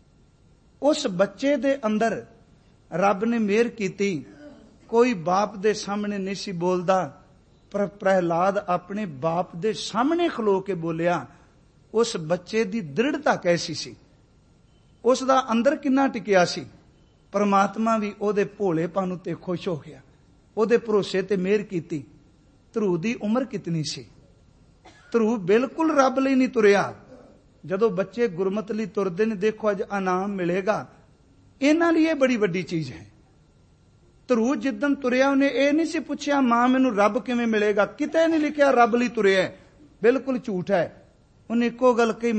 ਉਸ ਬੱਚੇ ਦੇ ਅੰਦਰ ਰੱਬ ਨੇ ਮਿਹਰ ਕੀਤੀ। ਕੋਈ ਬਾਪ ਦੇ ਸਾਹਮਣੇ ਨਹੀਂ ਸੀ ਬੋਲਦਾ, ਪਰ ਪ੍ਰਹਿਲਾਦ ਆਪਣੇ ਬਾਪ ਦੇ ਸਾਹਮਣੇ ਖਲੋ ਕੇ ਬੋਲਿਆ। ਉਸ ਬੱਚੇ ਦੀ ਦ੍ਰਿੜਤਾ ਕੈਸੀ ਸੀ, ਉਸ ਦਾ ਅੰਦਰ ਕਿੰਨਾ ਟਿਕਿਆ ਸੀ। ਪਰਮਾਤਮਾ ਵੀ ਉਹਦੇ ਭੋਲੇਪਨ ਉੱਤੇ ਖੁਸ਼ ਹੋ ਗਿਆ, ਉਹਦੇ ਭਰੋਸੇ ਤੇ ਮਿਹਰ ਕੀਤੀ। ਧਰੂ ਦੀ ਉਮਰ ਕਿਤਨੀ ਸੀ? ਧਰੂ ਬਿਲਕੁਲ ਰੱਬ ਲਈ ਨਹੀਂ ਤੁਰਿਆ। ਜਦੋਂ ਬੱਚੇ ਗੁਰਮਤਿ ਲਈ ਤੁਰਦੇ ਨੇ, ਦੇਖੋ ਅੱਜ ਇਨਾਮ ਮਿਲੇਗਾ, ਇਹਨਾਂ ਲਈ ਇਹ ਬੜੀ ਵੱਡੀ ਚੀਜ਼ ਹੈ। ਧਰੂ ਜਿੱਦਣ ਤੁਰਿਆ, ਉਹਨੇ ਇਹ ਨਹੀਂ ਸੀ ਪੁੱਛਿਆ ਮਾਂ ਮੈਨੂੰ ਰੱਬ ਕਿਵੇਂ ਮਿਲੇਗਾ, ਕਿਤੇ ਨਹੀਂ ਲਿਖਿਆ ਰੱਬ ਲਈ ਤੁਰਿਆ, ਬਿਲਕੁਲ ਝੂਠ ਹੈ। ਉਹਨੇ ਇੱਕੋ ਗੱਲ ਕਹੀ,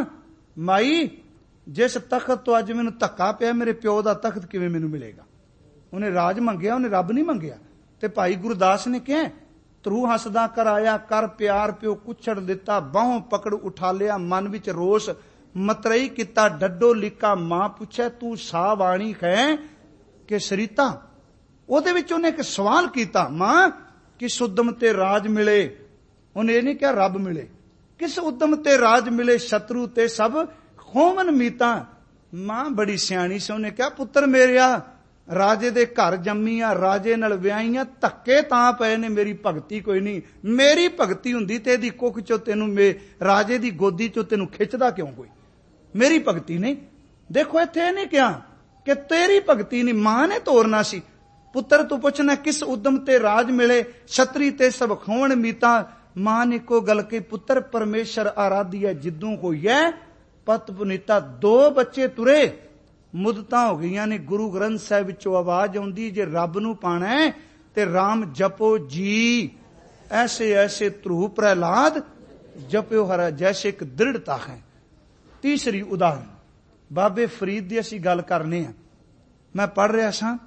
ਮਾਈ ਜਿਸ ਤਖਤ ਤੋਂ ਅੱਜ ਮੈਨੂੰ ਧੱਕਾ ਪਿਆ, ਮੇਰੇ ਪਿਓ ਦਾ ਤਖਤ ਕਿਵੇਂ ਮੈਨੂੰ ਮਿਲੇਗਾ। ਉਹਨੇ ਰਾਜ ਮੰਗਿਆ, ਉਹਨੇ ਰੱਬ ਨਹੀਂ ਮੰਗਿਆ। ਤੇ ਭਾਈ ਗੁਰਦਾਸ ਨੇ ਕਿਹਾ, ਧਰੂ ਹੱਸਦਾ ਕਰ ਆਇਆ, ਕਰ ਪਿਆਰ ਪਿਓ ਕੁੱਛੜ ਦਿੱਤਾ, ਬਾਹੋਂ ਪਕੜ ਉਠਾ ਲਿਆ, ਮਨ ਵਿੱਚ ਰੋਸ ਮਤਰਈ ਕੀਤਾ, ਡੱਡੋ ਲਿਕਾ ਮਾਂ ਪੁੱਛੇ ਤੂੰ ਸਾ ਬਾਣੀ ਹੈ ਕਿ ਸਰੀਤਾ। ਉਹਦੇ ਵਿੱਚ ਉਹਨੇ ਇੱਕ ਸਵਾਲ ਕੀਤਾ, ਮਾਂ ਕਿਸ ਉਦਮ ਤੇ ਰਾਜ ਮਿਲੇ। ਉਹਨੇ ਇਹ ਨਹੀਂ ਕਿਹਾ ਰੱਬ ਮਿਲੇ, ਕਿਸ ਉਦਮ ਤੇ ਰਾਜ ਮਿਲੇ, ਸ਼ਤਰੂ ਤੇ ਸਭ ਹੋਵਨ ਮੀਤਾ। ਮਾਂ ਬੜੀ ਸਿਆਣੀ ਸੀ, ਉਹਨੇ ਕਿਹਾ ਪੁੱਤਰ ਮੇਰਿਆ, ਰਾਜੇ ਦੇ ਘਰ ਜੰਮੀ ਆ, ਰਾਜੇ ਨਾਲ ਵਿਆਹੀ ਆ, ਧੱਕੇ ਤਾਂ ਪਏ ਨੇ, ਮੇਰੀ ਭਗਤੀ ਕੋਈ ਨਹੀਂ। ਮੇਰੀ ਭਗਤੀ ਹੁੰਦੀ ਤੇ ਇਹਦੀ ਕੁੱਖ ਚੋਂ ਤੈਨੂੰ, ਰਾਜੇ ਦੀ ਗੋਦੀ ਚੋਂ ਤੈਨੂੰ ਖਿੱਚਦਾ ਕਿਉਂ ਕੋਈ? ਮੇਰੀ ਭਗਤੀ ਨਹੀਂ। ਦੇਖੋ ਇੱਥੇ ਇਹ ਨਹੀਂ ਕਿਹਾ ਕਿ ਤੇਰੀ ਭਗਤੀ ਨਹੀਂ, ਮਾਂ ਨੇ ਤੋਰਨਾ ਸੀ। ਪੁੱਤਰ ਤੂੰ ਪੁੱਛਣਾ ਕਿਸ ਉਦਮ ਤੇ ਰਾਜ ਮਿਲੇ, ਛਤਰੀ ਤੇ ਸਭ ਖੋਣ ਮੀਤਾ। ਮਾਂ ਨੇ ਇੱਕੋ ਗੱਲ ਕਹੀ, ਪੁੱਤਰ ਪਰਮੇਸ਼ਰ ਆਰਾਧੀਆ ਜਿੱਦੋਂ ਹੋਈ ਹੈ ਪਤ ਪੁਨੀਤਾ। 2 ਬੱਚੇ ਤੁਰੇ, ਮੁੱਦਤਾਂ ਹੋ ਗਈਆਂ ਨੇ। ਗੁਰੂ ਗ੍ਰੰਥ ਸਾਹਿਬ ਵਿੱਚੋਂ ਆਵਾਜ਼ ਆਉਂਦੀ, ਜੇ ਰੱਬ ਨੂੰ ਪਾਣਾ ਹੈ ਤੇ ਰਾਮ ਜਪੋ ਜੀ, ਐਸੇ ਐਸੇ ਧਰੂ ਪ੍ਰਹਿਲਾਦ ਜਪਿਓ ਹਰਾ। ਜੈਸੇ ਇੱਕ ਦ੍ਰਿੜਤਾ ਹੈ। ਤੀਸਰੀ ਉਦਾਹਰਨ ਬਾਬੇ ਫਰੀਦ ਦੀ ਅਸੀਂ ਗੱਲ ਕਰਨੇ ਆ। ਮੈਂ ਪੜ੍ਹ ਰਿਹਾ ਸਾਂ,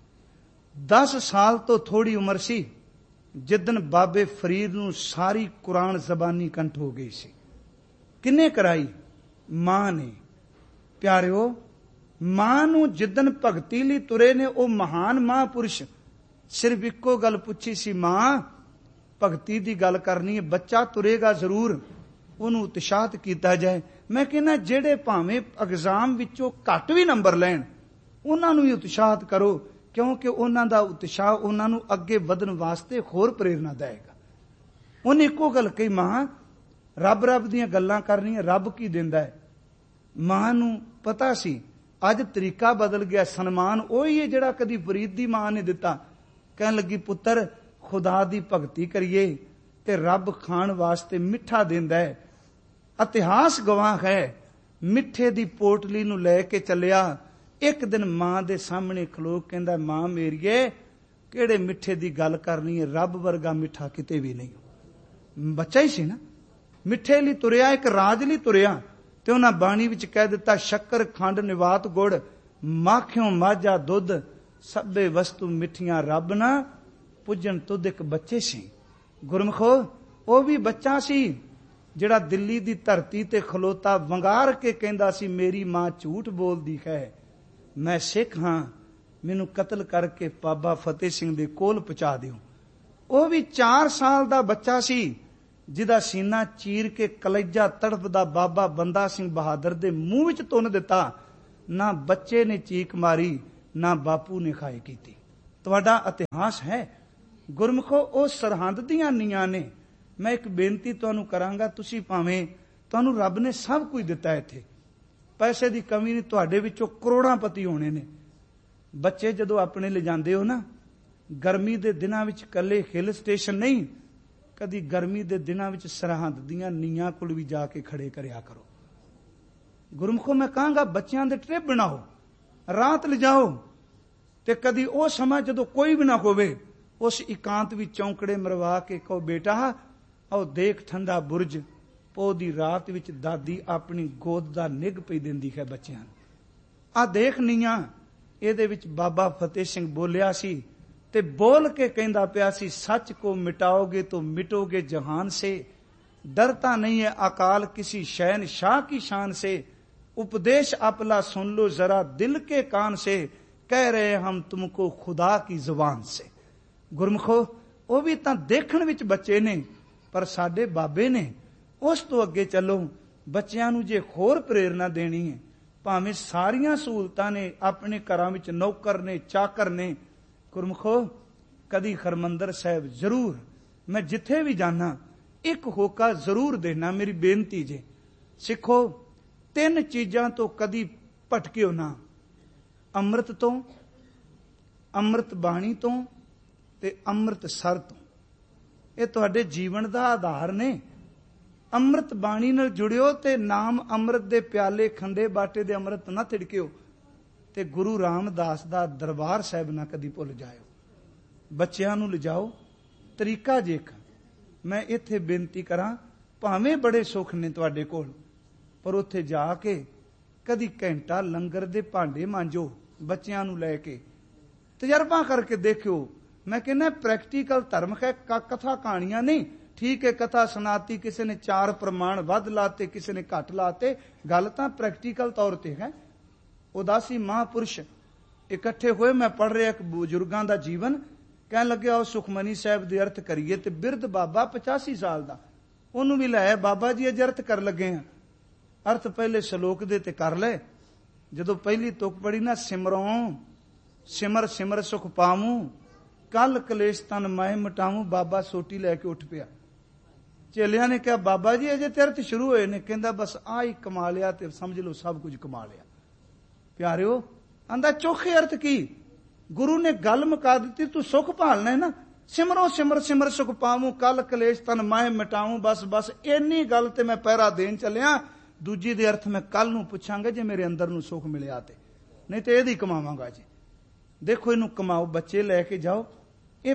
10 ਸਾਲ ਤੋਂ ਥੋੜੀ ਉਮਰ ਸੀ ਜਿੱਦਣ ਬਾਬੇ ਫਰੀਦ ਨੂੰ ਸਾਰੀ ਕੁਰਾਨ ਜ਼ਬਾਨੀ ਕੰਠ ਹੋ ਗਈ ਸੀ। ਕਿੰਨੇ ਕਰਾਈ? ਮਾਂ ਨੇ। ਪਿਆਰਿਓ, ਮਾਂ ਨੂੰ ਜਿੱਦਣ ਭਗਤੀ ਲਈ ਤੁਰੇ ਨੇ, ਉਹ ਮਹਾਨ ਮਹਾਂਪੁਰਸ਼ ਸਿਰਫ ਇੱਕੋ ਗੱਲ ਪੁੱਛੀ ਸੀ, ਮਾਂ ਭਗਤੀ ਦੀ ਗੱਲ ਕਰਨੀ ਹੈ, ਬੱਚਾ ਤੁਰੇਗਾ ਜ਼ਰੂਰ, ਉਹਨੂੰ ਉਤਸ਼ਾਹਤ ਕੀਤਾ ਜਾਏ। ਮੈਂ ਕਹਿੰਦਾ ਜਿਹੜੇ ਭਾਵੇਂ ਐਗਜ਼ਾਮ ਵਿੱਚੋਂ ਘੱਟ ਵੀ ਨੰਬਰ ਲੈਣ, ਉਹਨਾਂ ਨੂੰ ਵੀ ਉਤਸ਼ਾਹਤ ਕਰੋ, ਕਿਉਂਕਿ ਉਹਨਾਂ ਦਾ ਉਤਸ਼ਾਹ ਉਹਨਾਂ ਨੂੰ ਅੱਗੇ ਵਧਣ ਵਾਸਤੇ ਹੋਰ ਪ੍ਰੇਰਨਾ ਦੇਵੇਗਾ। ਉਹਨੇ ਇੱਕੋ ਗੱਲ ਕਹੀ, ਮਾਂ ਰੱਬ ਦੀਆਂ ਗੱਲਾਂ ਕਰਨੀਆਂ, ਰੱਬ ਕੀ ਦਿੰਦਾ ਹੈ। ਮਾਂ ਨੂੰ ਪਤਾ ਸੀ ਅੱਜ ਤਰੀਕਾ ਬਦਲ ਗਿਆ, ਸਨਮਾਨ ਉਹੀ ਹੈ ਜਿਹੜਾ ਕਦੀ ਫਰੀਦ ਦੀ ਮਾਂ ਨੇ ਦਿੱਤਾ। ਕਹਿਣ ਲੱਗੀ, ਪੁੱਤਰ ਖੁਦਾ ਦੀ ਭਗਤੀ ਕਰੀਏ ਤੇ ਰੱਬ ਖਾਣ ਵਾਸਤੇ ਮਿੱਠਾ ਦਿੰਦਾ ਹੈ। ਇਤਿਹਾਸ ਗਵਾਹ ਹੈ, ਮਿੱਠੇ ਦੀ ਪੋਟਲੀ ਨੂੰ ਲੈ ਕੇ ਚੱਲਿਆ। ਇੱਕ ਦਿਨ ਮਾਂ ਦੇ ਸਾਹਮਣੇ ਖਲੋ ਕਹਿੰਦਾ, ਮਾਂ ਮੇਰੀਏ ਕਿਹੜੇ ਮਿੱਠੇ ਦੀ ਗੱਲ ਕਰਨੀ ਹੈ, ਰੱਬ ਵਰਗਾ ਮਿੱਠਾ ਕਿਤੇ ਵੀ ਨਹੀਂ। ਬੱਚਾ ਹੀ ਸੀ ਨਾ, ਮਿੱਠੇ ਲਈ ਤੁਰਿਆ, ਇੱਕ ਰਾਜ ਲਈ ਤੁਰਿਆ। ਤੇ ਉਹਨਾਂ ਬਾਣੀ ਵਿੱਚ ਕਹਿ ਦਿੱਤਾ, ਸ਼ੱਕਰ ਖੰਡ ਨਿਵਾਤ ਗੁੜ, ਮਾਖਿਓ ਮਾਝਾ ਦੁੱਧ, ਸਭੇ ਵਸਤੂ ਮਿੱਠੀਆਂ ਰੱਬ ਨਾ ਪੁੱਜਣ ਤੁਧ। ਇੱਕ ਬੱਚੇ ਸੀ ਗੁਰਮਖੋ, ਉਹ ਵੀ ਬੱਚਾ ਸੀ ਜਿਹੜਾ ਦਿੱਲੀ ਦੀ ਧਰਤੀ ਤੇ ਖਲੋਤਾ ਵੰਗਾਰ ਕੇ ਕਹਿੰਦਾ ਸੀ, ਮੇਰੀ ਮਾਂ ਝੂਠ ਬੋਲਦੀ ਹੈ, ਮੈਂ ਸਿੱਖ ਹਾਂ, ਮੈਨੂੰ ਕਤਲ ਕਰਕੇ ਬਾਬਾ ਫਤਿਹ ਸਿੰਘ ਦੇ ਕੋਲ ਪਹੁੰਚਾ ਦਿਓ। ਉਹ ਵੀ 4 ਸਾਲ ਦਾ ਬੱਚਾ ਸੀ ਜਿਹਦਾ ਸੀਨਾ ਚੀਰ ਕੇ ਕਲੇਜਾ ਤੜਫਦਾ ਬਾਬਾ ਬੰਦਾ ਸਿੰਘ ਬਹਾਦਰ ਦੇ ਮੂੰਹ ਵਿੱਚ ਤੁੰਨ ਦਿੱਤਾ। ਨਾ ਬੱਚੇ ਨੇ ਚੀਕ ਮਾਰੀ, ਨਾ ਬਾਪੂ ਨੇ ਖਾਏ ਕੀਤੀ। ਤੁਹਾਡਾ ਇਤਿਹਾਸ ਹੈ ਗੁਰਮੁਖੋ, ਉਹ ਸਰਹੰਦ ਦੀਆਂ ਨੀਆਂ ਨੇ। ਮੈਂ ਇੱਕ ਬੇਨਤੀ ਤੁਹਾਨੂੰ ਕਰਾਂਗਾ, ਤੁਸੀਂ ਭਾਵੇਂ ਤੁਹਾਨੂੰ ਰੱਬ ਨੇ ਸਭ ਕੁਝ ਦਿੱਤਾ, ਇੱਥੇ ਪੈਸੇ ਦੀ ਕਮੀ ਨਹੀਂ, ਤੁਹਾਡੇ ਵਿੱਚੋਂ ਕਰੋੜਾਂਪਤੀ ਹੋਣੇ ਨੇ। ਬੱਚੇ ਜਦੋਂ ਆਪਣੇ ਲਿਜਾਂਦੇ ਹੋ ਨਾ, ਗਰਮੀ ਦੇ ਦਿਨਾਂ ਵਿੱਚ ਇਕੱਲੇ ਹਿੱਲ ਸਟੇਸ਼ਨ ਨਹੀਂ, ਕਦੀ ਗਰਮੀ ਦੇ ਦਿਨਾਂ ਵਿੱਚ ਸਰਹੰਦ ਦੀਆਂ ਨੀਆਂ ਕੋਲ ਵੀ ਜਾ ਕੇ ਖੜੇ ਕਰਿਆ ਕਰੋ। ਗੁਰਮੁਖੋ ਮੈਂ ਕਹਾਂਗਾ, ਬੱਚਿਆਂ ਦੇ ਟ੍ਰਿਪ ਬਣਾਓ, ਰਾਤ ਲਿਜਾਓ, ਤੇ ਕਦੀ ਉਹ ਸਮਾਂ ਜਦੋਂ ਕੋਈ ਵੀ ਨਾ ਹੋਵੇ, ਉਸ ਇਕਾਂਤ ਵਿੱਚ ਚੌਂਕੜੇ ਮਰਵਾ ਕੇ ਕਹੋ, ਬੇਟਾ ਆਓ ਦੇਖ ਠੰਡਾ ਬੁਰਜ। ਪੋਹ ਦੀ ਰਾਤ ਵਿੱਚ ਦਾਦੀ ਆਪਣੀ ਗੋਦ ਦਾ ਨਿੱਘ ਪਈ ਦਿੰਦੀ ਹੈ ਬੱਚਿਆਂ ਨੂੰ। ਆਹ ਦੇਖ ਨੀਆਂ, ਇਹਦੇ ਵਿੱਚ ਬਾਬਾ ਫਤਿਹ ਸਿੰਘ ਬੋਲਿਆ ਸੀ ਤੇ ਬੋਲ ਕੇ ਕਹਿੰਦਾ ਪਿਆ ਸੀ, ਸੱਚ ਕੋ ਮਿਟਾਓਗੇ तो मिटोगे जहान से, डरता नहीं है अकाल किसी शहनशाह की शान से, उपदेश अपना सुन लो जरा दिल के कान से, कह रहे हम तुमको खुदा की जुबान से। ਗੁਰਮੁਖੋ ਉਹ ਵੀ ਤਾਂ ਦੇਖਣ ਵਿੱਚ ਬੱਚੇ ਨੇ, ਪਰ ਸਾਡੇ ਬਾਬੇ ਨੇ। ਉਸ ਤੋਂ ਅੱਗੇ ਚੱਲੋ, ਬੱਚਿਆਂ ਨੂੰ ਜੇ ਹੋਰ ਪ੍ਰੇਰਨਾ ਦੇਣੀ ਹੈ, ਭਾਵੇਂ ਸਾਰੀਆਂ ਸਹੂਲਤਾਂ ਨੇ, ਆਪਣੇ ਘਰਾਂ ਵਿੱਚ ਨੌਕਰ ਨੇ, ਚਾਕਰ ਨੇ। ਗੁਰਮੁਖੋ ਕਦੀ ਹਰਮੰਦਰ ਸਾਹਿਬ ਜ਼ਰੂਰ, ਮੈਂ ਜਿੱਥੇ ਵੀ ਜਾਣਾ ਇੱਕ ਹੋਕਾ ਜ਼ਰੂਰ ਦੇਣਾ। ਮੇਰੀ ਬੇਨਤੀ ਜੇ, ਸਿੱਖੋ 3 ਚੀਜ਼ਾਂ ਤੋਂ ਕਦੀ ਭਟਕਿਓ ਨਾ, ਅੰਮ੍ਰਿਤ ਤੋਂ, ਅੰਮ੍ਰਿਤ ਬਾਣੀ ਤੋਂ ਤੇ ਅੰਮ੍ਰਿਤਸਰ ਤੋਂ। ਇਹ ਤੁਹਾਡੇ ਜੀਵਨ ਦਾ ਆਧਾਰ ਨੇ। ਅੰਮ੍ਰਿਤ ਬਾਣੀ ਨਾਲ ਜੁੜਿਓ ਤੇ ਨਾਮ ਅੰਮ੍ਰਿਤ ਦੇ ਪਿਆਲੇ, ਖੰਡੇ ਬਾਟੇ ਦੇ ਅੰਮ੍ਰਿਤ ਨਾ ਤਿੜਕਿਓ, ਤੇ ਗੁਰੂ ਰਾਮਦਾਸ ਦਾ ਦਰਬਾਰ ਸਾਹਿਬ ਨਾ ਕਦੀ ਭੁੱਲ ਜਾਇਓ। ਬੱਚਿਆਂ ਨੂੰ ਲਿਜਾਓ। ਤਰੀਕਾ ਜੇਖ ਮੈਂ ਇੱਥੇ ਬੇਨਤੀ ਕਰਾਂ, ਭਾਵੇਂ ਬੜੇ ਸੁੱਖ ਨੇ ਤੁਹਾਡੇ ਕੋਲ, ਪਰ ਉੱਥੇ ਜਾ ਕੇ ਕਦੀ ਘੰਟਾ ਲੰਗਰ ਦੇ ਭਾਂਡੇ ਮਾਂਜੋ ਬੱਚਿਆਂ ਨੂੰ ਲੈ ਕੇ, ਤਜਰਬਾ ਕਰਕੇ ਦੇਖਿਓ। ਮੈਂ ਕਹਿੰਦਾ ਪ੍ਰੈਕਟੀਕਲ ਧਰਮ ਹੈ, ਕਥਾ ਕਹਾਣੀਆਂ ਨਹੀਂ। ਠੀਕ ਹੈ, ਕਥਾ ਸੁਣਾਤੀ, ਕਿਸੇ ਨੇ 4 ਪ੍ਰਮਾਣ ਵੱਧ ਲਾਤੇ, ਕਿਸੇ ਨੇ ਘੱਟ ਲਾਤੇ, ਗੱਲ ਤਾਂ ਪ੍ਰੈਕਟੀਕਲ ਤੌਰ ਤੇ ਹੈ। ਉਦਾਸੀ ਮਹਾਂਪੁਰਸ਼ ਇਕੱਠੇ ਹੋਏ, ਮੈਂ ਪੜ੍ਹ ਰਿਹਾ ਇੱਕ ਬਜ਼ੁਰਗਾਂ ਦਾ ਜੀਵਨ, ਕਹਿਣ ਲੱਗਿਆ ਉਹ ਸੁਖਮਨੀ ਸਾਹਿਬ ਦੇ ਅਰਥ ਕਰੀਏ, ਤੇ ਬਿਰਧ ਬਾਬਾ 85 ਸਾਲ ਦਾ, ਉਹਨੂੰ ਵੀ ਲੈ, ਬਾਬਾ ਜੀ ਅਜ ਅਰਥ ਕਰ ਲੱਗੇ ਆ। ਅਰਥ ਪਹਿਲੇ ਸ਼ਲੋਕ ਦੇ ਤੇ ਕਰ ਲੈ। ਜਦੋਂ ਪਹਿਲੀ ਤੁਕ ਪੜੀ ਨਾ, ਸਿਮਰੋਂ ਸਿਮਰ ਸਿਮਰ ਸੁਖ ਪਾਵੂੰ, ਕੱਲ ਕਲੇਸ਼ ਤਨ ਮਾਏ ਮਟਾਵੂੰ, ਬਾਬਾ ਸੋਟੀ ਲੈ ਕੇ ਉੱਠ ਪਿਆ। ਚੇਲਿਆਂ ਨੇ ਕਿਹਾ, ਬਾਬਾ ਜੀ ਅਜੇ ਤੇ ਅਰਥ ਸ਼ੁਰੂ ਹੋਏ ਨੇ। ਕਹਿੰਦਾ ਬਸ ਆਹ ਹੀ ਕਮਾ ਲਿਆ ਤੇ ਸਮਝ ਲਓ ਸਭ ਕੁਝ ਕਮਾ ਲਿਆ। ਪਿਆਰਿਓ, ਆਂਦਾ ਚੋਖੇ ਅਰਥ ਕੀ? ਗੁਰੂ ਨੇ ਗੱਲ ਮੁਕਾ ਦਿੱਤੀ, ਤੂੰ ਸੁਖ ਭਾਲਣਾ ਹੈ ਨਾ, ਸਿਮਰੋ ਸਿਮਰ ਸਿਮਰ ਸੁਖ ਪਾਵੂੰ, ਕੱਲ ਕਲੇਸ਼ ਤਨ ਮਾਏ ਮਿਟਾਵੂੰ। ਬਸ ਬਸ ਇੰਨੀ ਗੱਲ ਤੇ ਮੈਂ ਪਹਿਰਾ ਦੇਣ ਚੱਲਿਆ, ਦੂਜੀ ਦੇ ਅਰਥ ਮੈਂ ਕੱਲ ਨੂੰ ਪੁੱਛਾਂਗਾ ਜੇ ਮੇਰੇ ਅੰਦਰ ਨੂੰ ਸੁਖ ਮਿਲਿਆ ਤੇ, ਨਹੀਂ ਤੇ ਇਹਦੀ ਕਮਾਵਾਂਗਾ ਜੀ। ਦੇਖੋ ਇਹਨੂੰ ਕਮਾਓ, ਬੱਚੇ ਲੈ ਕੇ ਜਾਓ, ਇਹ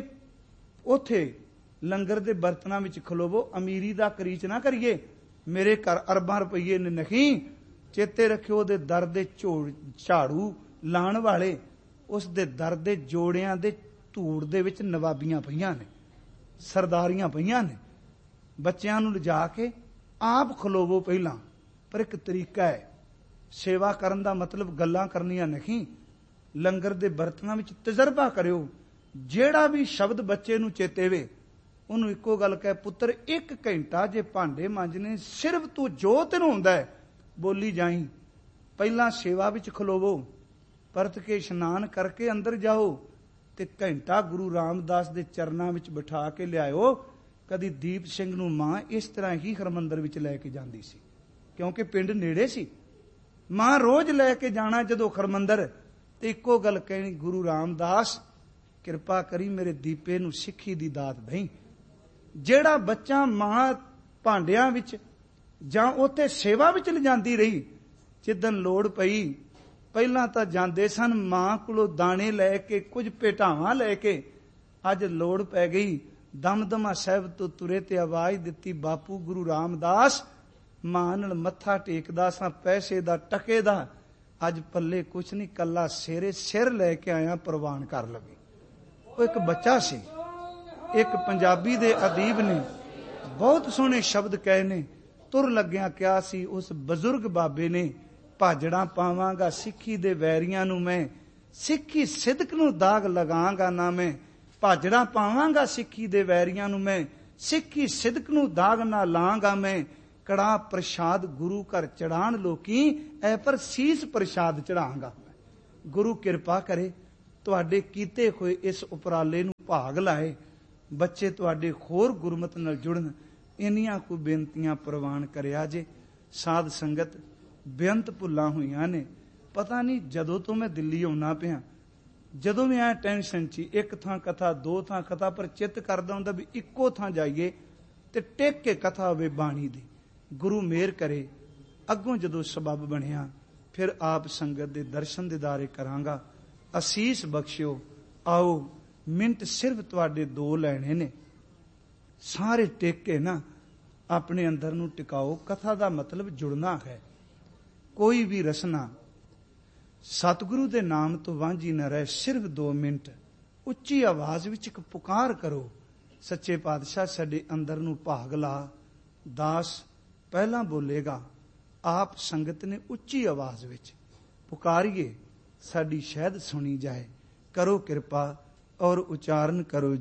ਉਥੇ ਲੰਗਰ ਦੇ ਬਰਤਨਾਂ ਵਿੱਚ ਖਲੋਵੋ। ਅਮੀਰੀ ਦਾ ਕਰੀਚ ਨਾ ਕਰੀਏ, ਮੇਰੇ ਘਰ ਅਰਬਾਂ ਰੁਪਈਏ ਨੇ ਨਹੀਂ। ਚੇਤੇ ਰੱਖਿਓ, ਉਹਦੇ ਦਰ ਦੇ ਝਾੜੂ ਲਾਣ ਵਾਲੇ, ਉਸ ਦੇ ਦਰ ਦੇ ਜੋੜਿਆਂ ਦੇ ਧੂੜ ਦੇ ਵਿੱਚ ਨਵਾਬੀਆਂ ਪਈਆਂ ਨੇ, ਸਰਦਾਰੀਆਂ ਪਈਆਂ ਨੇ। ਬੱਚਿਆਂ ਨੂੰ ਲਿਜਾ ਕੇ ਆਪ ਖਲੋਵੋ ਪਹਿਲਾਂ, ਪਰ ਇੱਕ ਤਰੀਕਾ ਹੈ। ਸੇਵਾ ਕਰਨ ਦਾ ਮਤਲਬ ਗੱਲਾਂ ਕਰਨੀਆਂ ਨਹੀਂ। ਲੰਗਰ ਦੇ ਬਰਤਨਾਂ ਵਿੱਚ ਤਜਰਬਾ ਕਰਿਓ। ਜਿਹੜਾ ਵੀ ਸ਼ਬਦ ਬੱਚੇ ਨੂੰ ਚੇਤੇ ਵੇ, ਉਹਨੂੰ ਇੱਕੋ ਗੱਲ ਕਹੇ, ਪੁੱਤਰ 1 ਘੰਟਾ ਜੇ ਭਾਂਡੇ ਮਾਂਜਣੇ, ਸਿਰਫ ਤੂੰ ਜੋ ਤੈਨੂੰ ਹੁੰਦਾ ਹੈ ਬੋਲੀ ਜਾਈ। ਪਹਿਲਾਂ ਸੇਵਾ ਵਿੱਚ ਖਲੋਵੋ, ਪਰਤ ਕੇ ਇਸ਼ਨਾਨ ਕਰਕੇ ਅੰਦਰ ਜਾਓ ਤੇ ਘੰਟਾ ਗੁਰੂ ਰਾਮਦਾਸ ਦੇ ਚਰਨਾਂ ਵਿੱਚ ਬਿਠਾ ਕੇ ਲਿਆਇਓ। ਕਦੀ ਦੀਪ ਸਿੰਘ ਨੂੰ ਮਾਂ ਇਸ ਤਰ੍ਹਾਂ ਹੀ ਹਰਮੰਦਰ ਵਿੱਚ ਲੈ ਕੇ ਜਾਂਦੀ ਸੀ, ਕਿਉਂਕਿ ਪਿੰਡ ਨੇੜੇ ਸੀ। ਮਾਂ ਰੋਜ਼ ਲੈ ਕੇ ਜਾਣਾ ਜਦੋਂ ਹਰਮੰਦਰ, ਤੇ ਇੱਕੋ ਗੱਲ ਕਹਿਣੀ, ਗੁਰੂ ਰਾਮਦਾਸ ਕਿਰਪਾ ਕਰੀ ਮੇਰੇ ਦੀਪੇ ਨੂੰ ਸਿੱਖੀ ਦੀ ਦਾਤ ਦੇਈਂ। ਜਿਹੜਾ ਬੱਚਾ ਮਾਂ ਭਾਂਡਿਆਂ ਵਿੱਚ ਜਾਂ ਉੱਥੇ ਸੇਵਾ ਵਿੱਚ ਲਿਜਾਂਦੀ ਰਹੀ, ਜਿੱਦਣ ਲੋੜ ਪਈ, ਪਹਿਲਾਂ ਤਾਂ ਜਾਂਦੇ ਸਨ ਮਾਂ ਕੋਲੋਂ ਦਾਣੇ ਲੈ ਕੇ, ਕੁਝ ਭੇਟਾਵਾਂ ਲੈ ਕੇ। ਅੱਜ ਲੋੜ ਪੈ ਗਈ, ਦਮਦਮਾ ਸਾਹਿਬ ਤੋਂ ਤੁਰੇ ਤੇ ਆਵਾਜ਼ ਦਿੱਤੀ, ਬਾਪੂ ਗੁਰੂ ਰਾਮਦਾਸ, ਮਾਂ ਨਾਲ ਮੱਥਾ ਟੇਕਦਾ ਸਾਂ, ਪੈਸੇ ਦਾ ਟਕੇ ਦਾ, ਅੱਜ ਪੱਲੇ ਕੁਛ ਨਹੀਂ, ਕੱਲਾ ਸਿਰੇ ਸਿਰ ਲੈ ਕੇ ਆਇਆ, ਪ੍ਰਵਾਨ ਕਰ ਲਵੇ। ਉਹ ਇੱਕ ਬੱਚਾ ਸੀ। ਇੱਕ ਪੰਜਾਬੀ ਦੇ ਅਦੀਬ ਨੇ ਬਹੁਤ ਸੋਹਣੇ ਸ਼ਬਦ ਕਹੇ ਨੇ। ਤੁਰ ਲੱਗਿਆ ਕਿਹਾ ਸੀ ਉਸ ਬਜ਼ੁਰਗ ਬਾਬੇ ਨੇ, ਭਾਜੜਾਂ ਪਾਵਾਂਗਾ ਸਿੱਖੀ ਦੇ ਵੈਰੀਆਂ ਨੂੰ ਮੈਂ, ਸਿੱਖੀ ਸਿਦਕ ਨੂੰ ਦਾਗ ਲਗਾਂਗਾ ਨਾ ਮੈਂ। ਭਾਜੜਾਂ ਪਾਵਾਂਗਾ ਸਿੱਖੀ ਦੇ ਵੈਰੀਆਂ ਨੂੰ ਮੈਂ, ਸਿੱਖੀ ਸਿਦਕ ਨੂੰ ਦਾਗ ਨਾ ਲਾਂਗਾ ਮੈਂ, ਕੜਾ ਪ੍ਰਸ਼ਾਦ ਗੁਰੂ ਘਰ ਚੜਾਣ ਲੋਕੀ, ਐ ਪਰ ਸੀਸ ਪ੍ਰਸ਼ਾਦ ਚੜਾਂਗਾ। ਗੁਰੂ ਕਿਰਪਾ ਕਰੇ ਤੁਹਾਡੇ ਕੀਤੇ ਹੋਏ ਇਸ ਉਪਰਾਲੇ ਨੂੰ ਭਾਗ ਲਾਏ, ਬੱਚੇ ਤੁਹਾਡੇ ਹੋਰ ਗੁਰਮਤਿ ਨਾਲ ਜੁੜਨ, ਇੰਨੀਆਂ ਕੁ ਬੇਨਤੀਆਂ ਪ੍ਰਵਾਨ ਕਰਿਆ ਜੇ। ਸਾਧ ਸੰਗਤ ਬੇਅੰਤ ਭੁੱਲਾਂ ਹੋਈਆਂ ਨੇ। ਪਤਾ ਨਹੀਂ ਜਦੋਂ ਤੋਂ ਮੈਂ ਦਿੱਲੀ ਆਉਣਾ ਪਿਆ, ਜਦੋਂ ਵੀ ਆਇਆ ਟੈਨਸ਼ਨ 'ਚ, ਇੱਕ ਥਾਂ ਕਥਾ, ਦੋ ਥਾਂ ਕਥਾ, ਪਰ ਚਿੱਤ ਕਰਦਾ ਹੁੰਦਾ ਵੀ ਇੱਕੋ ਥਾਂ ਜਾਈਏ ਤੇ ਟਿਕ ਕੇ ਕਥਾ ਹੋਵੇ ਬਾਣੀ ਦੀ। ਗੁਰੂ ਮਿਹਰ ਕਰੇ ਅੱਗੋਂ ਜਦੋਂ ਸਬੱਬ ਬਣਿਆ ਫਿਰ ਆਪ ਸੰਗਤ ਦੇ ਦਰਸ਼ਨ ਦਿਦਾਰੇ ਕਰਾਂਗਾ। ਅਸੀਸ ਬਖਸ਼ਿਓ। ਆਓ ਮਿੰਟ ਸਿਰਫ ਤੁਹਾਡੇ ਦੋ ਲੈਣੇ ਨੇ, ਸਾਰੇ ਟਿਕ ਕੇ ਨਾ ਆਪਣੇ ਅੰਦਰ ਨੂੰ ਟਿਕਾਓ। ਕਥਾ ਦਾ ਮਤਲਬ ਜੁੜਨਾ ਹੈ। ਕੋਈ ਵੀ ਰਸਨਾ ਸਤਿਗੁਰੂ ਦੇ ਨਾਮ ਤੋਂ ਵਾਂਝੀ ਨਾ ਰਹੇ। ਸਿਰਫ 2 ਮਿੰਟ ਉੱਚੀ ਆਵਾਜ਼ ਵਿੱਚ ਇੱਕ ਪੁਕਾਰ ਕਰੋ, ਸੱਚੇ ਪਾਤਸ਼ਾਹ ਸਾਡੇ ਅੰਦਰ ਨੂੰ ਭਾਗ ਲਾ। ਦਾਸ ਪਹਿਲਾਂ ਬੋਲੇਗਾ, ਆਪ ਸੰਗਤ ਨੇ ਉੱਚੀ ਆਵਾਜ਼ ਵਿੱਚ ਪੁਕਾਰੀਏ, ਸਾਡੀ ਸ਼ਹਿਦ ਸੁਣੀ ਜਾਏ। ਕਰੋ ਕਿਰਪਾ ਔਰ ਉਚਾਰਨ ਕਰੋ।